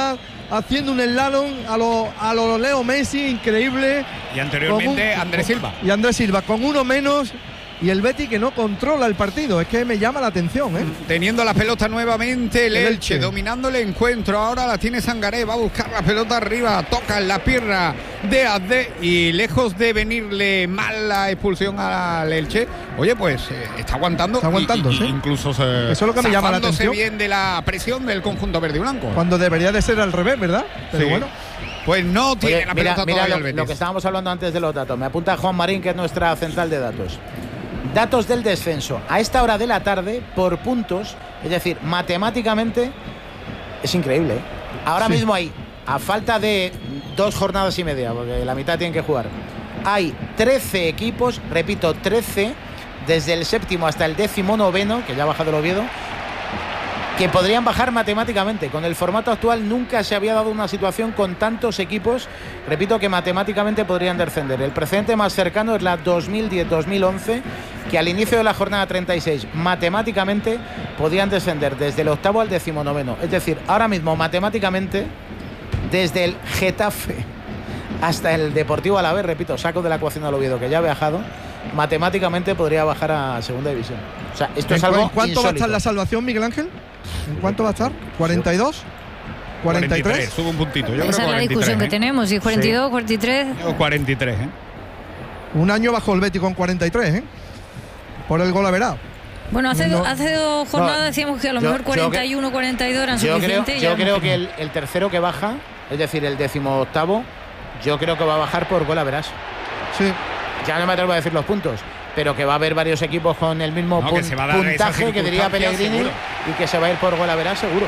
haciendo un slalom a lo, a lo Leo Messi, increíble. Y anteriormente un, Andrés Silva. Y Andrés Silva, con uno menos. Y el Betis que no controla el partido, es que me llama la atención, ¿eh? Teniendo la pelota nuevamente el, el Elche, Elche, dominando el encuentro. Ahora la tiene Sangaré, va a buscar la pelota arriba, toca en la pierna de Azde y lejos de venirle mal la expulsión al Elche, oye, pues eh, está aguantando. Está aguantando, y, y, sí. Incluso se, eso es lo que me llama la atención. bien de la presión del conjunto verde y blanco. Cuando debería de ser al revés, ¿verdad? Pero sí. bueno. Pues no tiene Oye, la mira, pelota mira todavía lo, el Betis. lo que estábamos hablando antes de los datos. Me apunta Juan Marín, que es nuestra central de datos. Datos del descenso. A esta hora de la tarde, por puntos, es decir, matemáticamente, es increíble, ¿eh? Ahora sí. mismo hay, a falta de dos jornadas y media, porque la mitad tienen que jugar, hay trece equipos, repito, trece, desde el séptimo hasta el décimo noveno, que ya ha bajado el Oviedo, que podrían bajar matemáticamente. Con el formato actual nunca se había dado una situación con tantos equipos, repito, que matemáticamente podrían descender. El precedente más cercano es la dos mil diez dos mil once, que al inicio de la jornada treinta y seis matemáticamente podían descender desde el octavo al decimonoveno. Es decir, ahora mismo matemáticamente, desde el Getafe hasta el Deportivo Alavés, repito, saco de la ecuación al Oviedo, que ya ha viajado, matemáticamente podría bajar a segunda división. O sea, esto es algo ¿En cuánto insólito. va a estar la salvación, Miguel Ángel? ¿En cuánto va a estar? ¿cuarenta y dos? ¿cuarenta y tres? Sube un puntito. Yo Esa creo es la discusión ¿eh? que tenemos, si es cuarenta y dos, sí. cuarenta y tres. O cuarenta y tres, ¿eh? Un año bajo el Betis con cuarenta y tres, ¿eh? Por el gol averado. Bueno, hace, no, do, hace dos jornadas no, decíamos que a lo yo, mejor cuarenta y uno, cuarenta y dos eran yo suficientes. Creo, yo ya creo no que el, el tercero que baja, es decir, el decimoctavo, yo creo que va a bajar por gol average. Sí. Ya no me atrevo a decir los puntos, pero que va a haber varios equipos con el mismo no, pun que se va a dar puntaje que diría Pellegrini, seguro. Y que se va a ir por gol average seguro.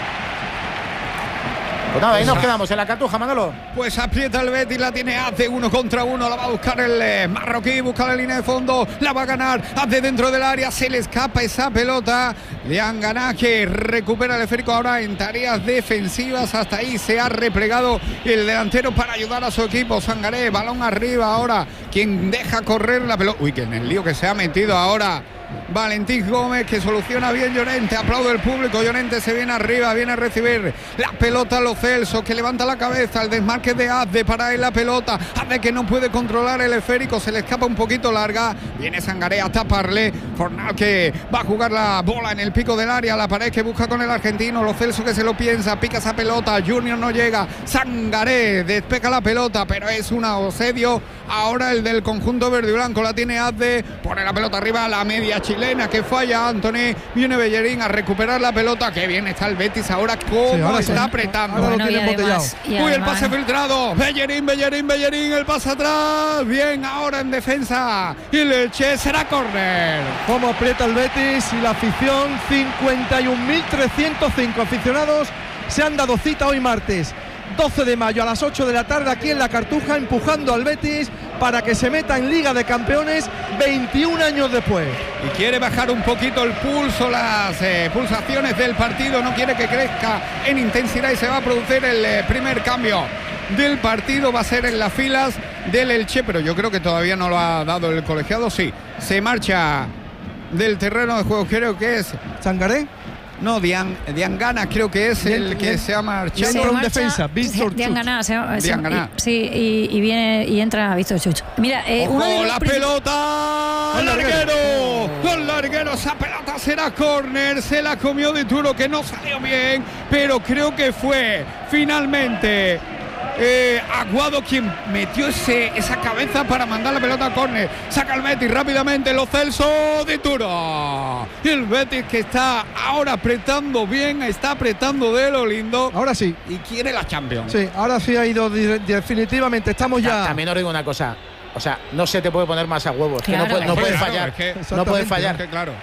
Pues nada, ahí nos quedamos en la Cartuja, Manolo. Pues aprieta el Betis, la tiene hace uno contra uno, la va a buscar el eh, marroquí, busca la línea de fondo, la va a ganar, hace dentro del área, se le escapa esa pelota, le han ganado, que recupera el esférico ahora en tareas defensivas, hasta ahí se ha replegado el delantero para ayudar a su equipo, Sangaré, balón arriba ahora, quien deja correr la pelota, uy, que en el lío que se ha metido ahora Valentín Gómez, que soluciona bien Llorente, aplaude el público, Llorente se viene arriba, viene a recibir la pelota a Lo Celso, que levanta la cabeza, el desmarque de Azde para él la pelota, Azde que no puede controlar el esférico, se le escapa un poquito larga, viene Sangaré a taparle, Fornal que va a jugar la bola en el pico del área, la pared que busca con el argentino, Lo Celso que se lo piensa, pica esa pelota, Junior no llega, Sangaré despega la pelota, pero es un asedio, ahora el del conjunto verde y blanco, la tiene Azde, pone la pelota arriba a la media chilena que falla Anthony, viene Bellerín a recuperar la pelota, que bien está el Betis ahora, cómo sí, ahora está sí. apretando. Ahora bueno, lo tiene además, Uy, además, el pase filtrado, Bellerín, Bellerín, Bellerín, el pase atrás, bien ahora en defensa, y el Elche será córner. Cómo aprieta el Betis y la afición, cincuenta y un mil trescientos cinco aficionados se han dado cita hoy martes doce de mayo a las ocho de la tarde aquí en la Cartuja, empujando al Betis para que se meta en Liga de Campeones veintiún años después. Y quiere bajar un poquito el pulso, las eh, pulsaciones del partido, no quiere que crezca en intensidad y se va a producir el eh, primer cambio del partido, va a ser en las filas del Elche, pero yo creo que todavía no lo ha dado el colegiado, sí, se marcha del terreno de juego, creo que es Sangaré. No, Dian, Diangana creo que es Bien, el que bien. se ha marchado. Se un defensa, Víctor Diangana, se, se, Diangana. y, sí, y, y viene y entra Víctor Chuch. Mira, eh, ¡ojo, uno de los la princip- pelota! ¡Al larguero! ¡Al larguero! Esa pelota será córner. Se la comió de Turo, que no salió bien, pero creo que fue finalmente Eh, Aguado quien metió ese, esa cabeza para mandar la pelota a córner. Saca el Betis rápidamente, Lo Celso de Turo. Y el Betis que está ahora apretando bien, está apretando de lo lindo. Ahora sí. Y quiere la Champions. Sí, ahora sí ha ido di- definitivamente. Estamos ya. También os digo una cosa. O sea, no se te puede poner más a huevos. Claro, que no, puede, no es puedes claro, fallar. es que- no puedes fallar. Es que claro.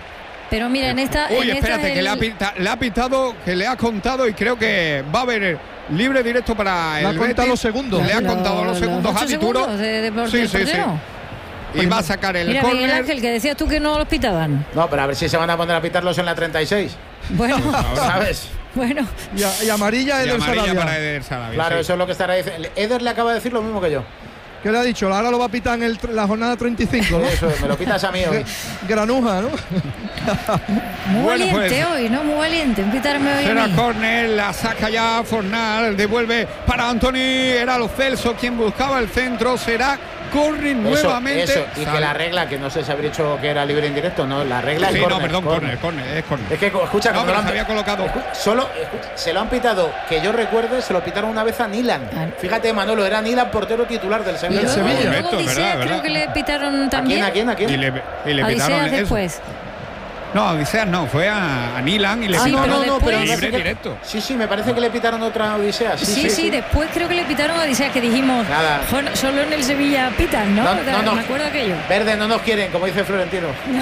Pero mira, en esta. Uy, en espérate, esta que el... le ha, pita, le ha pitado, que le ha contado y creo que va a haber libre directo para Le ha el contado Betis. los segundos. Le ha Lo- contado los los segundos ocho a Dituro. segundos de- de- de- Sí, del sí, sí. portero. Y va a sacar el Mira, Miguel córner. Ángel, que decías tú que no los pitaban. No, pero a ver si se van a poner a pitarlos en la treinta y seis. Bueno, ¿Sabes? bueno. Y, a- y amarilla Y Eder amarilla Sarabia. para Eder Sarabia. Claro, sí. eso es lo que estará diciendo. Eder le acaba de decir lo mismo que yo. ¿Qué le ha dicho? Ahora lo va a pitar en el, la jornada treinta y cinco, ¿no? Eso, me lo pitas a mí hoy. Granuja, ¿no? Muy Bueno, valiente pues, hoy, ¿no? Muy valiente. En pitarme hoy a será mí. córner, la saca ya Fornal, devuelve para Anthony, era Lo Celso quien buscaba el centro, será córner nuevamente. Eso, y que la regla, que no sé si habría dicho que era libre en directo, no, la regla sí, es córner. no, perdón, córner, córner, es córner. Es que, escucha, no, cuando lo han, se había colocado. Solo, escucha, se lo han pitado, que yo recuerde, se lo pitaron una vez a Nilan. Ah. Fíjate, Manolo, era Nilan, portero titular del Sevilla. Del Sevilla. Luego Correcto, Odisea verdad, creo verdad. que le pitaron también. ¿A quién, a quién, a quién? Y le, y le A pitaron Odisea eso. después. No, a Odisea no, fue a, a Nilan y le Ah, Sí, pitaron no, no, pero después- libre que- directo. Sí, sí, me parece que le pitaron otra Odisea. Sí, Sí, sí, sí, después creo que le pitaron a Odisea, que dijimos, Nada. "Jo, solo en el Sevilla pitan, ¿no? No, no, no. Me acuerdo aquello. Verde no nos quieren, como dice Florentino.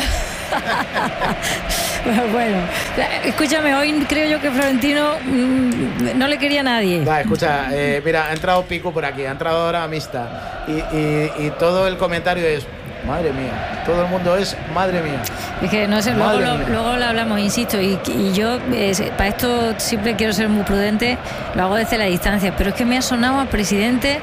Bueno, escúchame, hoy creo yo que Florentino mmm, no le quería a nadie. Va, escucha, eh, mira, ha entrado Pico por aquí, ha entrado ahora Amista. Y, y, y todo el comentario es, madre mía, todo el mundo es, madre mía. Es que no sé, luego Madre lo, mía. luego lo hablamos, insisto, y, y yo eh, para esto siempre quiero ser muy prudente, lo hago desde la distancia, pero es que me ha sonado a presidente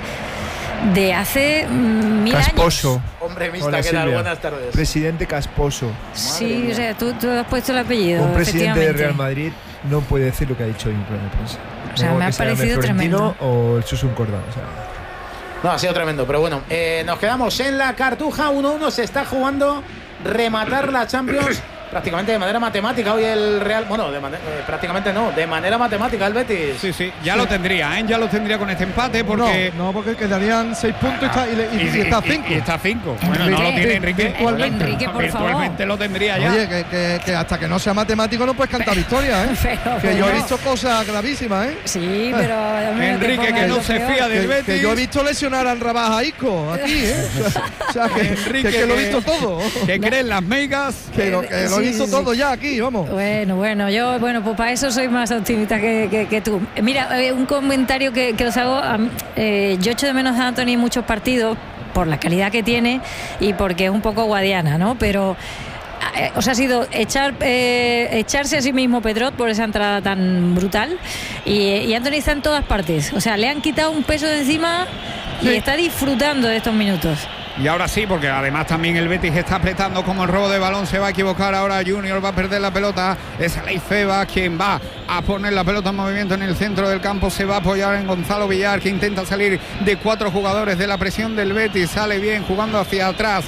de hace mm, mil Casposo. años. Hombre, Mista, Hola, ¿qué tal? Silvia. Buenas tardes. Presidente Casposo. Sí, o sea, tú, tú has puesto el apellido. Un presidente de Real efectivamente. Madrid no puede decir lo que ha dicho hoy en rueda de prensa. O sea, No me ha que se llame parecido Florentino tremendo. o el Susun Cordán. O sea, No, ha sido tremendo, pero bueno, eh, nos quedamos en la Cartuja, uno uno, se está jugando rematar la Champions prácticamente de manera matemática hoy el Real, bueno, de mane- eh, prácticamente no, de manera matemática el Betis. Sí, sí, ya lo tendría, ¿eh? Ya lo tendría con este empate porque... No, no, porque quedarían seis puntos y está, y, le- y- y está cinco. Y, está cinco. Bueno, no lo tiene Enrique. Virtualmente. Enrique, por favor. Virtualmente lo tendría ya. Oye, que, que- que hasta que no sea matemático no puedes cantar victoria, ¿eh? Pero, que yo he bueno. visto cosas gravísimas, ¿eh? Sí, pero hombre, Enrique, te pongas que no lo se peor. fía del Que, Betis. que yo he visto lesionar al Rabaja a Isco aquí, ¿eh? O sea, o sea, que, Enrique, que, que lo he que- visto todo. Que creen las meigas. Que lo, que lo he Sí, visto sí, todo sí. ya aquí, vamos. Bueno, bueno, yo, bueno, pues para eso soy más optimista que, que- que tú. Mira, eh, un comentario que, que os hago. a mí, eh, yo echo de menos a Anthony en muchos partidos por la calidad que tiene y porque es un poco guadiana, ¿no? Pero eh, os ha sido echar, eh, echarse a sí mismo Pedrot por esa entrada tan brutal. Y, y Anthony está en todas partes. O sea, le han quitado un peso de encima y Sí. está disfrutando de estos minutos. Y ahora sí, porque además también el Betis está apretando como el robo de balón. Se va a equivocar ahora Junior, va a perder la pelota. Es Aleix Febas quien va a poner la pelota en movimiento en el centro del campo. Se va a apoyar en Gonzalo Villar, que intenta salir de cuatro jugadores de la presión del Betis. Sale bien jugando hacia atrás.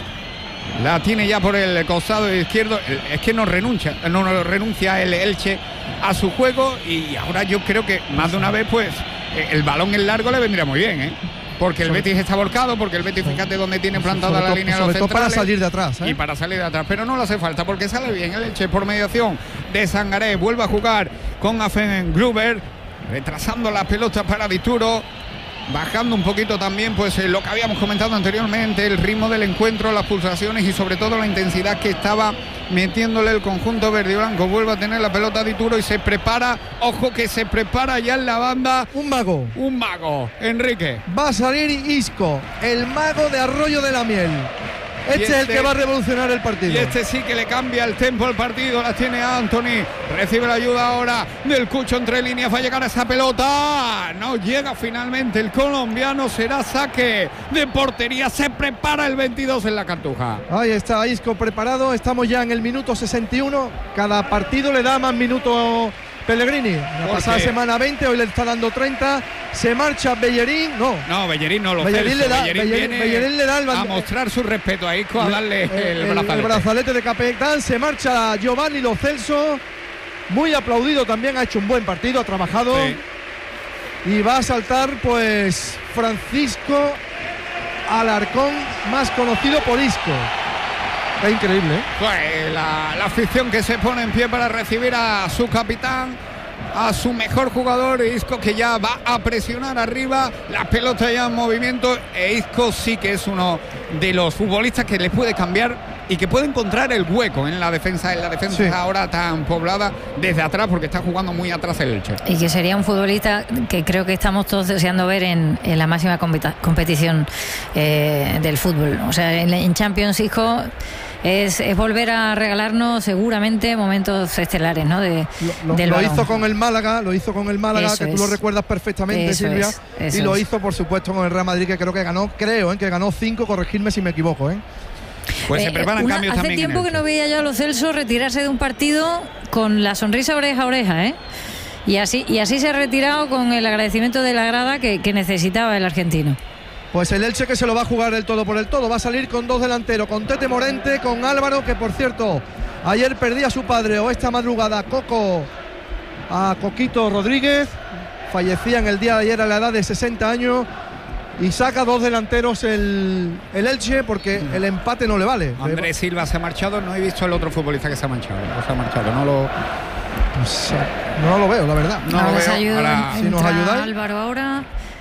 La tiene ya por el costado izquierdo. Es que no renuncia, no, no renuncia el Elche a su juego. Y ahora yo creo que más de una vez, pues, el balón en largo le vendría muy bien, ¿eh? Porque el Betis está volcado, porque el Betis, fíjate dónde tiene plantada Sobre la todo- línea de los sobre todo para centrales. salir de atrás, ¿eh? Y para salir de atrás, pero no le hace falta porque sale bien el Elche por mediación de Sangaré. Vuelve a jugar con Afen Gruber, retrasando la pelota para Dituro, bajando un poquito también pues eh, lo que habíamos comentado anteriormente, el ritmo del encuentro, las pulsaciones y sobre todo la intensidad que estaba metiéndole el conjunto verde y blanco. Vuelve a tener la pelota Dituro y se prepara, ojo que se prepara ya en la banda. Un mago. Un mago, Enrique. Va a salir Isco, el mago de Arroyo de la Miel. Este, Y es el este- que va a revolucionar el partido. Y este sí que le cambia el tempo al partido. La tiene Anthony. Recibe la ayuda ahora del Cucho entre líneas. Va a llegar a esa pelota. No llega finalmente el colombiano. Será saque de portería. Se prepara el veintidós en la Cartuja. Ahí está Isco preparado. Estamos ya en el minuto sesenta y uno. Cada partido le da más minutos Pellegrini. La ¿Por pasada qué? semana veinte, hoy le está dando treinta. Se marcha Bellerín. No. No, Bellerín no lo Bellerín Celso. le da- Bellerín Bellerín- viene Bellerín le da el a band- mostrar su respeto a Isco, a darle el, el, brazalete. el brazalete de capitán. Se marcha Giovanni Lo Celso. Muy aplaudido también. Ha hecho un buen partido. Ha trabajado. Sí. Y va a saltar pues Francisco Alarcón, más conocido por Isco. Es increíble, ¿eh? Pues la, la afición que se pone en pie para recibir a su capitán, a su mejor jugador, Isco, que ya va a presionar arriba, la pelota ya en movimiento. E Isco sí que es uno de los futbolistas que le puede cambiar y que puede encontrar el hueco en la defensa, en la defensa Sí. ahora tan poblada desde atrás, porque está jugando muy atrás el Elche. Y que sería un futbolista que creo que estamos todos deseando ver en, en la máxima competa- competición eh, del fútbol. O sea, en, en Champions, hijo, es, es volver a regalarnos seguramente momentos estelares, ¿no? De, lo, del lo balón. hizo con el Málaga, lo hizo con el Málaga, Eso que es. tú lo recuerdas perfectamente, Eso Silvia, es, eso y lo es. hizo por supuesto con el Real Madrid, que creo que ganó, creo, ¿eh? que ganó cinco, corregirme si me equivoco, ¿eh? Pues Eh, se preparan una- cambios hace también. en tiempo el- que no veía yo a los Celso retirarse de un partido con la sonrisa oreja a oreja, ¿eh? Y así, y así se ha retirado con el agradecimiento de la grada que, que necesitaba el argentino. Pues el Elche, que se lo va a jugar el todo por el todo, va a salir con dos delanteros, con Tete Morente, con Álvaro, que por cierto, ayer perdía a su padre, o esta madrugada, Coco, a Coquito Rodríguez, fallecía en el día de ayer a la edad de sesenta años, y saca dos delanteros el, el Elche, porque el empate no le vale. Andrés Silva se ha marchado, no he visto el otro futbolista que se ha marchado. No se ha marchado, no lo. Pues, no lo veo, la verdad. No ahora lo se veo. ayuda, Ahora- Si nos entra ayudáis. Álvaro ahora.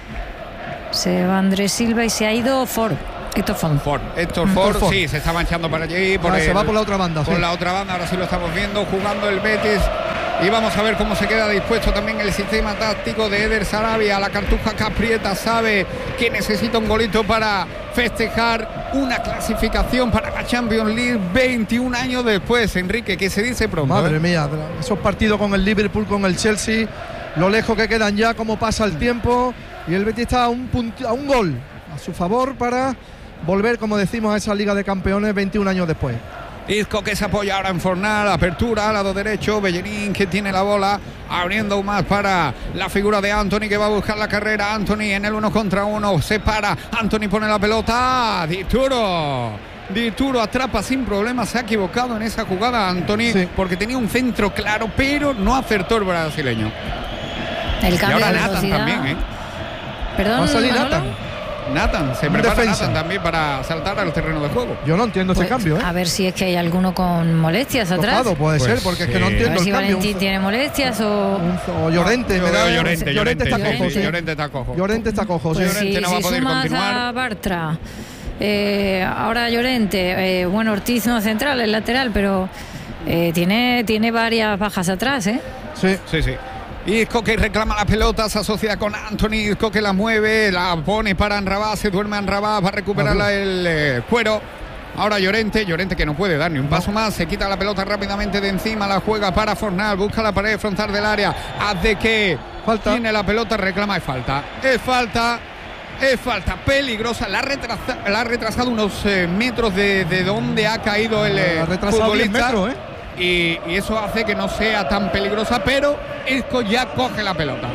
Se va Andrés Silva y se ha ido Ford. Héctor Ford. Ford. Héctor Mm, Ford, por Ford. sí, se está marchando para allí. Por Ah, se el- va por la otra banda, Por sí. la otra banda, ahora sí lo estamos viendo, jugando el Betis. Y vamos a ver cómo se queda dispuesto también el sistema táctico de Eder Sarabia. La Cartuja Caprieta sabe que necesita un golito para festejar una clasificación para la Champions League veintiún años después, Enrique, que se dice pronto. Madre ¿eh? mía, esos partidos con el Liverpool, con el Chelsea, lo lejos que quedan ya, cómo pasa el tiempo, y el Betis está a un, punti- a un gol a su favor para volver, como decimos, a esa Liga de Campeones veintiún años después. Isco, que se apoya ahora en Fornal, apertura al lado derecho, Bellerín, que tiene la bola, abriendo aún más para la figura de Anthony, que va a buscar la carrera. Anthony en el uno contra uno, se para, Anthony pone la pelota, Dituro, Dituro atrapa sin problema, se ha equivocado en esa jugada Anthony, Sí. porque tenía un centro claro, pero no acertó el brasileño. El Y cambio ahora de Nathan velocidad. también, ¿eh? Perdón, Va a salir Manolo. Nathan. Nathan, se Un prepara defensa. Nathan también para saltar al terreno de juego. Yo no entiendo Pues, este cambio, ¿eh? A ver si es que hay alguno con molestias atrás. Tocado puede Pues ser, porque es que no sí. A entiendo ver el si cambio. Valentín Un- tiene molestias o. un- o Llorente, Yo me da- veo Llorente, Llorente, está sí, cojo, sí, sí. Llorente está cojo. Llorente está cojo, sí. Pues Llorente si, no va a si poder sumas continuar. a Bartra, eh, ahora Llorente, eh, bueno, Ortiz no central, es lateral, pero eh, tiene, tiene varias bajas atrás, ¿eh? Sí. Sí, sí. Isco, que reclama la pelota, se asocia con Anthony. Isco, que la mueve, la pone para Anrabá, se duerme Anrabá, va a recuperarla el eh, cuero. Ahora Llorente, Llorente que no puede dar ni un paso más, se quita la pelota rápidamente de encima, la juega para Fornal, busca la pared frontal del área, hace que Falta. tiene la pelota, reclama, es falta, es falta, es falta peligrosa, la ha, retrasa- la ha retrasado unos eh, metros de, de donde ha caído el eh, Ha retrasado diez futbolista. metros, ¿eh? Y, y eso hace que no sea tan peligrosa, pero Isco ya coge la pelota.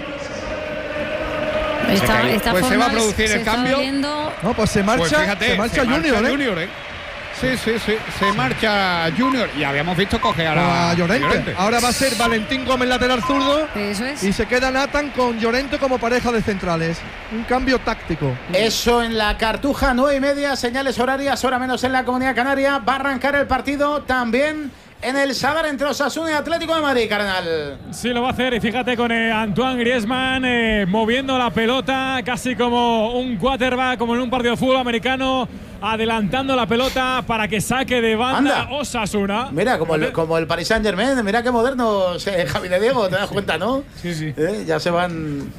Esta, cae. esta Pues se va a forma producir se el está cambio. viendo- No, pues se marcha, Pues fíjate, se marcha Junior, ¿eh? Junior, ¿eh? Sí, sí, sí, se marcha Junior. Y habíamos visto coger a, la, A Llorente. Llorente. Ahora va a ser Valentín Gómez lateral zurdo Eso es. y se queda Nathan con Llorente como pareja de centrales. Un cambio táctico. Eso en la Cartuja, nueve y media, señales horarias, hora menos en la Comunidad Canaria. Va a arrancar el partido también en el Sadar entre Osasuna y Atlético de Madrid, carnal. Sí, lo va a hacer. Y fíjate con eh, Antoine Griezmann eh, moviendo la pelota casi como un quarterback, como en un partido de fútbol americano, adelantando la pelota para que saque de banda Anda. Osasuna. Mira, como el, como el Paris Saint Germain, mira qué moderno, eh, Javi de Diego, te das cuenta, ¿no? Sí, sí. Eh, Ya se van.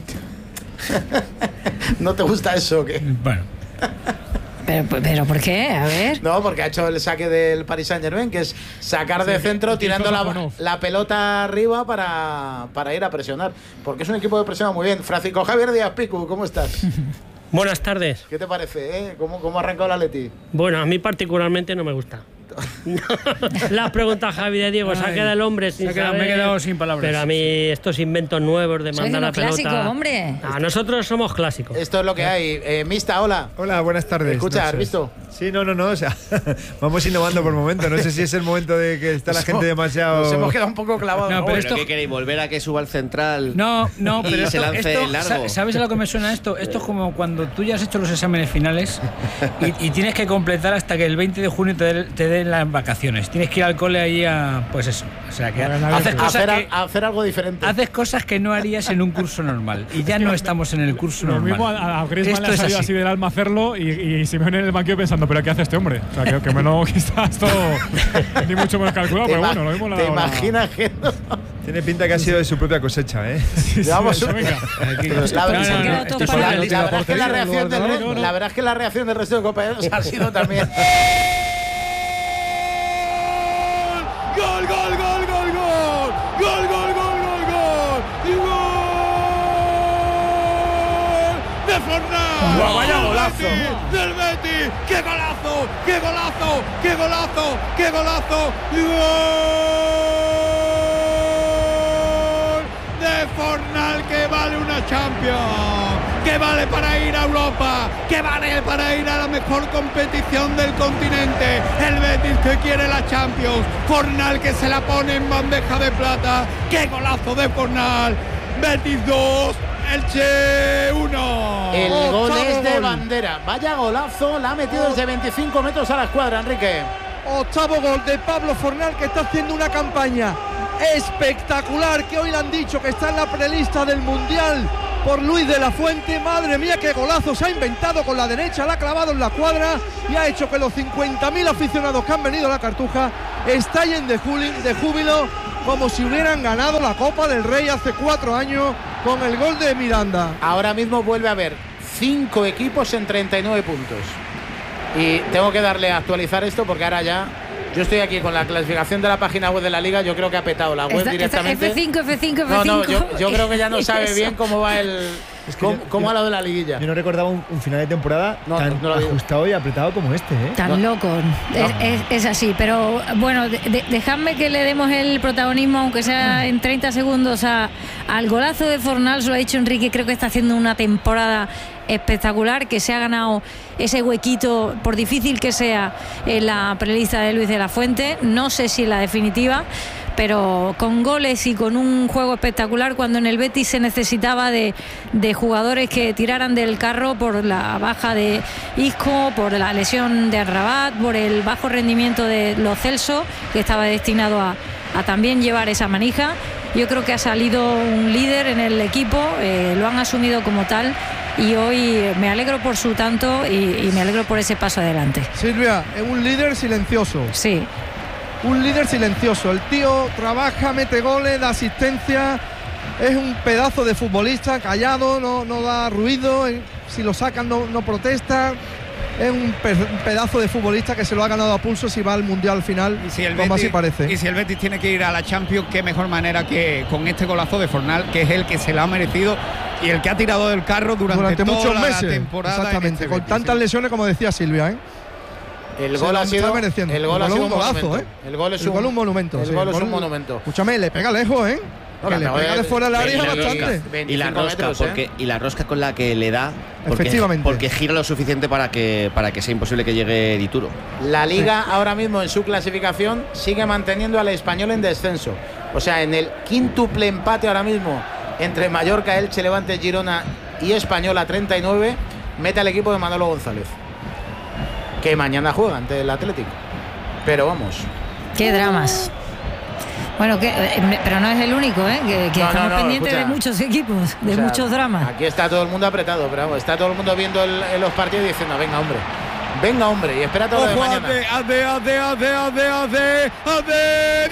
¿No te gusta eso? ¿Qué? Bueno. Pero, pero ¿por qué? A ver. No, porque ha hecho el saque del Paris Saint Germain, que es sacar de Sí, centro Christophe tirando la, Afonov. la pelota arriba para, para ir a presionar. Porque es un equipo que presiona muy bien. Francisco Javier Díaz Picu, ¿cómo estás? Buenas tardes. ¿Qué te parece? Eh? ¿Cómo, ¿Cómo ha arrancado la Leti? Bueno, a mí particularmente no me gusta. Las preguntas Javi de Diego, se ha Ay, quedado el hombre sin se ha quedado- saber, me he quedado sin palabras. Pero a mí estos inventos nuevos de Sois mandar la unos pelota. clásicos, hombre. A nosotros somos clásicos. Esto es lo que hay. Eh, Mista, hola. Hola, buenas tardes. Escucha, ¿has sé. visto? Sí, no, no, no. O sea, vamos innovando por momento. No sé si es el momento de que está la gente demasiado. Nos hemos quedado un poco clavados. No, ¿Pero, pero esto- qué queréis? ¿Volver a que suba el central? No, no, y pero se esto, lance esto- largo? sa- ¿sabes a lo que me suena esto? Esto es como cuando tú ya has hecho los exámenes finales y, y tienes que completar hasta que el veinte de junio te, den- te den las vacaciones. Tienes que ir al cole ahí a, pues eso. O sea, que haces cosas hacer, que, hacer algo diferente. haces cosas que no harías en un curso normal. Y ya no estamos en el curso Lo normal. mismo a, a Griezmann Esto le ha es salido así. así del alma hacerlo y, y Simeone en el banquillo pensando, ¿pero qué hace este hombre? O sea, que, que menos que está esto ni mucho menos calculado, ¿Te pero ima- bueno, lo mismo la. ¿Te la- imaginas que no? Tiene pinta que ha sido de su propia cosecha, ¿eh? Sí, sí, Vamos, eso, venga. La, No, no, no, la- no, la- para la la- verdad es que la reacción del No, no. la verdad es que la reacción del resto de compañeros ha sido también. Fornal. ¡Guau, vaya golazo! Del Betis. ¡Qué golazo! ¡Qué golazo! ¡Qué golazo! ¡Qué golazo! ¡Gol de Fornal, que vale una Champions! ¡Que vale para ir a Europa! ¡Que vale para ir a la mejor competición del continente! El Betis que quiere la Champions. Fornal que se la pone en bandeja de plata. ¡Qué golazo de Fornal! Betis dos, Elche uno. El gol Octavo es de gol. bandera. Vaya golazo, la ha metido desde veinticinco metros a la escuadra, Enrique. Octavo gol de Pablo Fornal, que está haciendo una campaña espectacular, que hoy le han dicho que está en la prelista del Mundial por Luis de la Fuente. Madre mía, qué golazo se ha inventado con la derecha, la ha clavado en la cuadra y ha hecho que los cincuenta mil aficionados que han venido a la Cartuja estallen de júbilo como si hubieran ganado la Copa del Rey hace cuatro años con el gol de Miranda. Ahora mismo vuelve a haber cinco equipos en treinta y nueve puntos. Y tengo que darle a actualizar esto porque ahora ya... Yo estoy aquí con la clasificación de la página web de la Liga. Yo creo que ha petado la web Esta- esta directamente. F cinco, F cinco, F cinco. No, no, yo, yo creo que ya no sabe Eso. bien cómo va el... Es que cómo, yo- cómo yo- va lo de la liguilla. Yo no recordaba un, un final de temporada No, tan no lo digo. ajustado y apretado como este, ¿eh? Tan loco. Es, es- es así, pero bueno, de- de- dejadme que le demos el protagonismo, aunque sea en treinta segundos, a, al golazo de Fornal. Se lo ha dicho Enrique, creo que está haciendo una temporada espectacular, que se ha ganado ese huequito, por difícil que sea, en la prelista de Luis de la Fuente. No sé si en la definitiva, pero con goles y con un juego espectacular, cuando en el Betis se necesitaba de, de jugadores que tiraran del carro por la baja de Isco, por la lesión de Arrabat, por el bajo rendimiento de Lo Celso, que estaba destinado a, a también llevar esa manija. Yo creo que ha salido un líder en el equipo, eh, lo han asumido como tal, y hoy me alegro por su tanto y, y me alegro por ese paso adelante. Silvia, es un líder silencioso. Sí. Un líder silencioso. El tío trabaja, mete goles, da asistencia. Es un pedazo de futbolista, callado, no, no da ruido. eh, Si lo sacan no, no protesta. Es un, pe- un pedazo de futbolista que se lo ha ganado a pulso si va al Mundial final, Si el como Betis- así parece. Y si el Betis tiene que ir a la Champions, qué mejor manera que con este golazo de Fornal, que es el que se la ha merecido y el que ha tirado del carro durante, Durante toda muchos la meses. temporada. en Exactamente, este con Betis, tantas sí. lesiones como decía Silvia, ¿eh? El Se gol lo ha está sido mereciendo. el gol ha El sido gol un un golazo, monumento. ¿eh? El gol es El un gol un monumento. El sí, gol es el un monumento. Escúchame, le pega lejos, ¿eh? No, que la le pegó pega de- de fuera del de- área de- bastante. Y la veinticinco rosca, metros, ¿eh? porque, y la rosca con la que le da, porque, Efectivamente. porque gira lo suficiente para que, para que sea imposible que llegue Dituro. La Liga ahora mismo en su clasificación sigue manteniendo al Español en descenso. O sea, en el quíntuple empate ahora mismo entre Mallorca, Elche, Levante, Girona y Español a treinta y nueve, mete al equipo de Manolo González, que mañana juega ante el Atlético. Pero vamos. Qué dramas. Bueno, que, eh, pero no es el único, ¿eh? que, que No, estamos no, no, pendientes escucha. de muchos equipos, de O sea, muchos dramas. Aquí está todo el mundo apretado, pero vamos, está todo el mundo viendo el- en los partidos y diciendo, venga, hombre. Venga, hombre, y espera todo lo de Ojo, mañana. Ade, Ade, Ade, Ade, Ade, Ade, Ade,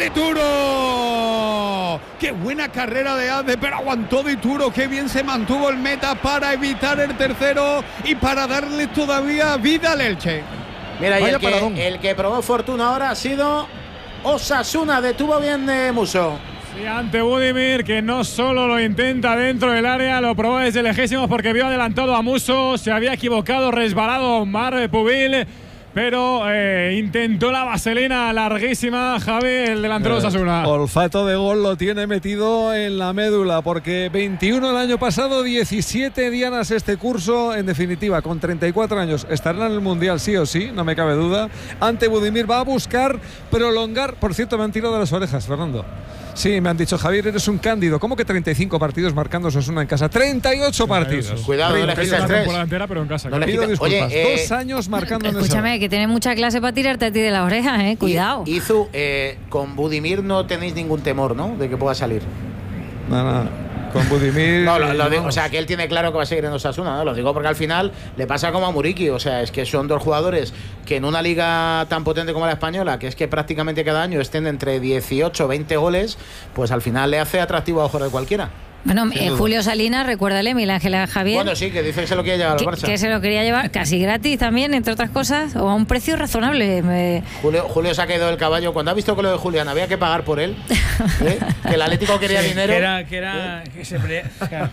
Dituro. Qué buena carrera de Ade, pero aguantó Dituro. Qué bien se mantuvo el meta para evitar el tercero y para darle todavía vida al Elche. Mira, y Vaya el paradón. que, el que probó fortuna ahora ha sido Osasuna. Detuvo bien de Muso. Y ante Budimir, que no solo lo intenta dentro del área, lo probó desde lejísimos porque vio adelantado a Muso, se había equivocado, resbalado Mar Pubil, pero eh, intentó la vaselina larguísima, Javi, el delantero de Osasuna. Olfato de gol lo tiene metido en la médula, porque veintiuno el año pasado, diecisiete dianas este curso. En definitiva, con treinta y cuatro años estarán en el Mundial sí o sí, no me cabe duda. Ante Budimir va a buscar prolongar. Por cierto, me han tirado de las orejas, Fernando. Sí, me han dicho, Javier, eres un cándido. ¿Cómo que treinta y cinco partidos marcando Osasuna en casa? treinta y ocho partidos. Cuidado, no le Es quites una tres. temporada entera, pero en casa. No le claro. Pido quita- disculpas. Oye, eh, Dos años marcando en esa. Escúchame, que tienes mucha clase para tirarte a ti de las orejas, ¿eh? Cuidado. Y- Izu, eh, con Budimir no tenéis ningún temor, ¿no? De que pueda salir. No, no. Con Budimir. No, lo, lo digo, vamos. o sea, que él tiene claro que va a seguir en Osasuna, ¿no? Lo digo porque al final le pasa como a Muriqui. O sea, es que son dos jugadores que en una liga tan potente como la española, que es que prácticamente cada año estén entre dieciocho o veinte goles, pues al final le hace atractivo a ojos de cualquiera. Bueno, Sin eh, duda. Julio Salinas, recuérdale, Miguel Ángel Javier. Bueno, sí, que dice que se lo quiere llevar al que, Barça. que se lo quería llevar casi gratis también, entre otras cosas, o a un precio razonable. Me- Julio, Julio se ha quedado del caballo. Cuando ha visto que lo de Julián había que pagar por él, ¿eh? Que el Atlético quería Sí, dinero. Que era, que era, que se pre- o sea,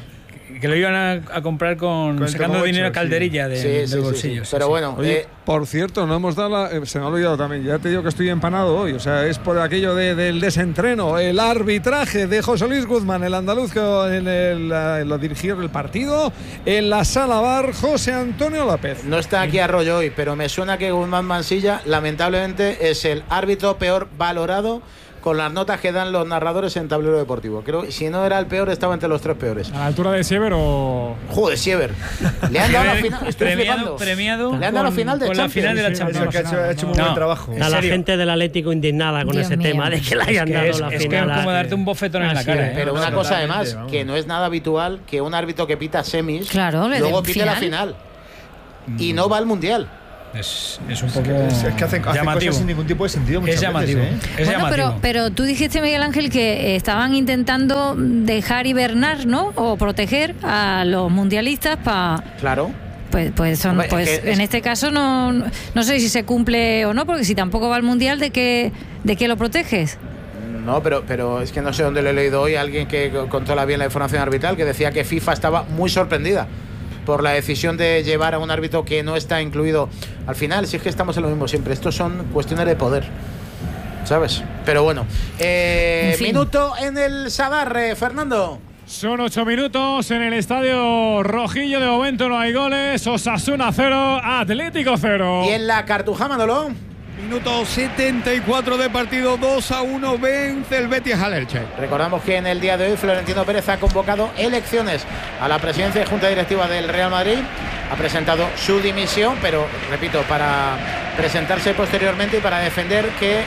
que lo iban a, a comprar con, con sacando dinero a calderilla de, sí, del sí, bolsillo. sí, Pero bueno, Oye, eh, por cierto, no hemos dado la, eh, se me ha olvidado también, ya te digo que estoy empanado hoy, o sea, es por aquello de, del desentreno, el arbitraje de José Luis Guzmán, el andaluz que en el, en lo dirigió el partido, en la sala bar, José Antonio López. No está aquí Arroyo hoy, pero me suena que Guzmán Mansilla, lamentablemente, es el árbitro peor valorado con las notas que dan los narradores en tablero deportivo. Creo que si no era el peor, estaba entre los tres peores. ¿A la altura de Siever o...? Joder, Siever. Le han dado la final. Estoy premiado, flipando. premiado Le han dado la final de con la Champions. final de la Champions. Sí, ha hecho, ha hecho muy No, buen trabajo. Está la gente del Atlético indignada con Dios ese mío. tema de que le hayan Es que dado es, la es final. que es como a- darte un bofetón en la Así cara. es. ¿eh? Pero una No, cosa totalmente, además, vamos. que no es nada habitual que un árbitro que pita semis Claro, le luego den pite la final. final. Y no va al Mundial. Es, es un Es poco que, es, es que hacen, hacen llamativo. cosas sin ningún tipo de sentido muchas Es llamativo. veces, ¿eh? Es Bueno, llamativo. pero, pero tú dijiste, Miguel Ángel, que eh, estaban intentando dejar hibernar, ¿no? O proteger a los mundialistas para... Claro. Pues, pues, son, Hombre, es pues que es- en este caso no, no sé si se cumple o no, porque si tampoco va al mundial, ¿de qué, de qué lo proteges? No, pero, pero es que no sé dónde lo he leído hoy, alguien que controla bien la información arbitral, que decía que FIFA estaba muy sorprendida por la decisión de llevar a un árbitro que no está incluido. Al final, si es que estamos en lo mismo siempre, estos son cuestiones de poder, ¿sabes? Pero bueno, eh, En fin. minuto en el Sadar, eh, Fernando. Son ocho minutos en el estadio Rojillo. De momento no hay goles. Osasuna cero, Atlético cero. Y en la Cartuja, Manolo. Minuto setenta y cuatro de partido, dos a uno, vence el Betis al Elche. Recordamos que en el día de hoy Florentino Pérez ha convocado elecciones a la presidencia y junta directiva del Real Madrid. Ha presentado su dimisión, pero repito, para presentarse posteriormente y para defender que,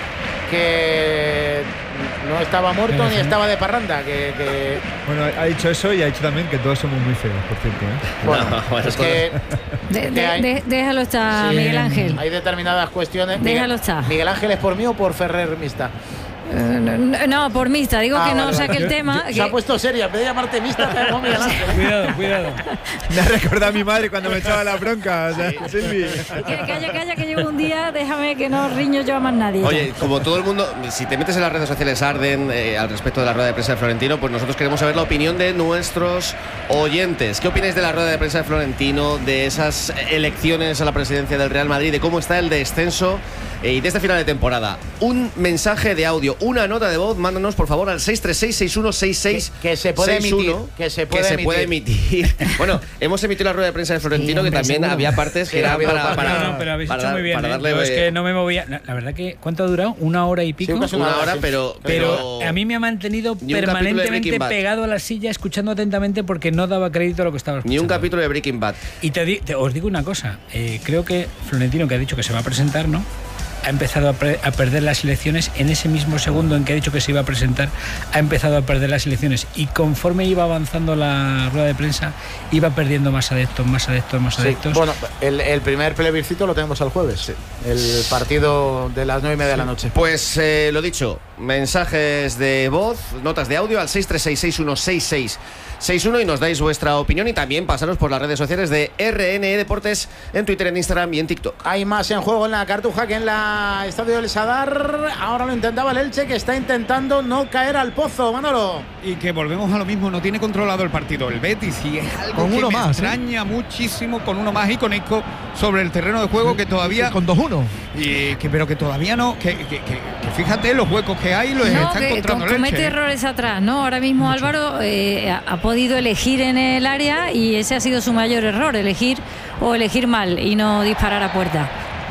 que no estaba muerto ni estaba de parranda. Que, que... Bueno, ha dicho eso y ha dicho también que todos somos muy feos, por cierto, ¿eh? Bueno, No, bueno, es que, De- que de- hay- de- déjalo estar, sí, Miguel Ángel. hay determinadas cuestiones. Déjalo Miguel, estar. Miguel Ángel, ¿es por mí o por Ferrer Mista? Eh, no, no, por mista, digo Ah, que no vale, saque vale. el tema. Se que- ha puesto seria, en vez de llamarte Mista, te llamo Miguel Ángel. Cuidado, cuidado. Me ha recordado a mi madre cuando me echaba la bronca. O sea, Silvi. que- Calla, calla, que llevo un día, déjame que no riño yo a más nadie. Oye, como todo el mundo, si te metes en las redes sociales Arden eh, al respecto de la rueda de prensa de Florentino, pues nosotros queremos saber la opinión de nuestros oyentes. ¿Qué opináis de la rueda de prensa de Florentino, de esas elecciones a la presidencia del Real Madrid, de cómo está el descenso eh, y de esta final de temporada? Un mensaje de audio, una nota de voz, mándanos por favor al seis tres seis, seis uno seis seis Que- que se puede seis uno, emitir, que se puede que se puede emitir. Bueno, hemos emitido la rueda de prensa de Florentino, Sí, hombre, que también seguro. había partes que Sí, ha eran habido para, partes. para- No, no, pero habéis para hecho dar- muy bien. para ¿eh? darle, Yo es eh, que no me movía. La, la verdad que, ¿cuánto ha durado? Una hora y pico. casi una Una hora, hora, sí. pero, Pero a mí me ha mantenido Ni un capítulo de permanentemente Breaking Bad. pegado a la silla, escuchando atentamente porque no daba crédito a lo que estaba escuchando. ni un capítulo de Breaking Bad. Y te, di- te- os digo una cosa, eh, creo que Florentino, que ha dicho que se va a presentar, ¿no? Ha empezado a, pre- a perder las elecciones en ese mismo segundo en que ha dicho que se iba a presentar, ha empezado a perder las elecciones y conforme iba avanzando la rueda de prensa, iba perdiendo más adeptos, más adeptos, más Sí, adeptos. bueno, el, el primer plebiscito lo tenemos el jueves. El partido de las nueve y media de la noche. Pues eh, lo dicho, mensajes de voz, notas de audio al seis tres seis, seis uno seis seis seis uno y nos dais vuestra opinión y también pasaros por las redes sociales de R N E Deportes en Twitter, en Instagram y en TikTok. Hay más en juego en la Cartuja que en la Estadio del Sadar. Ahora lo intentaba el Elche, que está intentando no caer al pozo, Manolo. Y que volvemos a lo mismo, no tiene controlado el partido el Betis y es algo Con que uno me más, ¿eh? extraña muchísimo, con uno más y con Isco sobre el terreno de juego que todavía Con dos uno. y que pero que todavía no que, que- que- que fíjate los huecos que hay los No, está que encontrando com- el comete Elche, ¿eh? errores atrás, ¿no? Ahora mismo Álvaro eh, ha, ha podido elegir en el área y ese ha sido su mayor error, elegir o elegir mal y no disparar a puerta.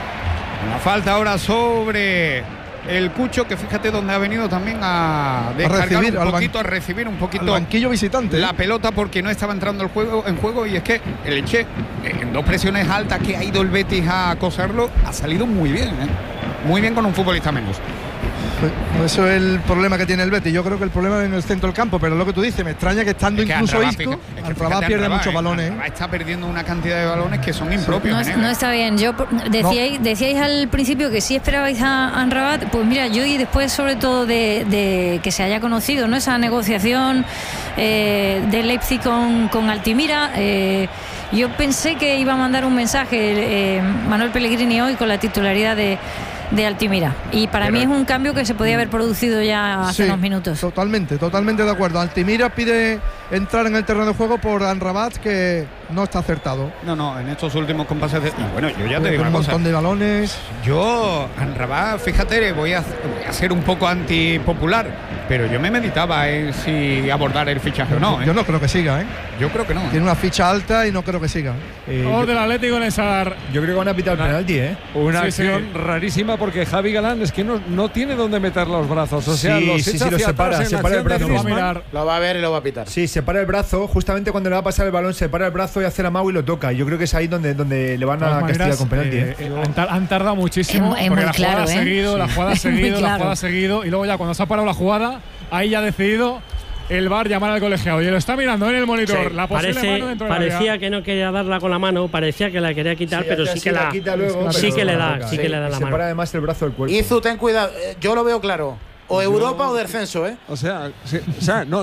Una falta ahora sobre el Cucho, que fíjate dónde ha venido también a descargar recibir, al un ban- poquito, a recibir un poquito Al banquillo visitante. la pelota porque no estaba entrando el juego en juego y es que el Elche eh, en dos presiones altas que ha ido el Betis a acosarlo ha salido muy bien, ¿eh? Muy bien con un futbolista menos. Pues eso es el problema que tiene el Betis. Yo creo que el problema es en el centro del campo, pero lo que tú dices, me extraña que estando Es que incluso Amrabat, Isco, fija- es que Amrabat fíjate, pierde Amrabat, muchos ¿eh? balones. Amrabat está perdiendo una cantidad de balones que son impropios. No, ¿eh? es- no está bien. Yo por- decíais, decíais al principio que sí esperabais a Amrabat. Pues mira, yo y después sobre todo de, de que se haya conocido, ¿no? Esa negociación eh, de Leipzig con, con Altimira. eh, yo pensé que iba a mandar un mensaje eh, Manuel Pellegrini hoy con la titularidad de, de Altimira. Y para Pero- mí es un cambio que se podía haber producido ya hace Sí, unos minutos. Totalmente, totalmente de acuerdo. Altimira pide entrar en el terreno de juego por Amrabat, que no está acertado. No, no, en estos últimos compases de... Y bueno, yo ya te digo un una montón cosa. de balones. Yo, Amrabat, fíjate, voy a, voy a ser un poco antipopular, pero yo me meditaba en si abordar el fichaje o no. ¿eh? Yo no creo que siga, ¿eh? Yo creo que no. ¿eh? Tiene una ficha alta y no creo que siga. Eh, Gol del Atlético en el Sadar. Yo creo que van a pitar el penalti, ¿eh? Una Sí, acción sí. rarísima porque Javi Galán es que no, no tiene dónde meter los brazos. O sea, Sí, los sí, echa sí, lo hacia separa, atrás en la separa el acción de brazo. Lo va a Griezmann. mirar, lo va a ver y lo va a pitar. Sí, separa el brazo, justamente cuando le va a pasar el balón, separa el brazo y hace la mano y lo toca. Yo creo que es ahí donde, donde le van De a todas castigar maneras, con penalti. eh, ¿eh? eh, han, tar- han tardado muchísimo. Es- es porque muy la jugada claro, ha ¿eh? seguido, la jugada ha Es muy seguido, la claro. jugada ha seguido. Y luego ya cuando se ha parado la jugada, ahí ya ha decidido el V A R llamar al colegiado. Y lo está mirando en el monitor. Sí, la posible parece- mano dentro del parecía área. que no quería darla con la mano, parecía que la quería quitar, Sí, pero hace sí así, que la, quita luego, sí pero que le la da, toca. sí que le da Y la separa mano. además el brazo del cuerpo. Izu, ten cuidado. Eh, Yo lo veo claro. O Europa o descenso, ¿eh? O sea, sí, o sea, no,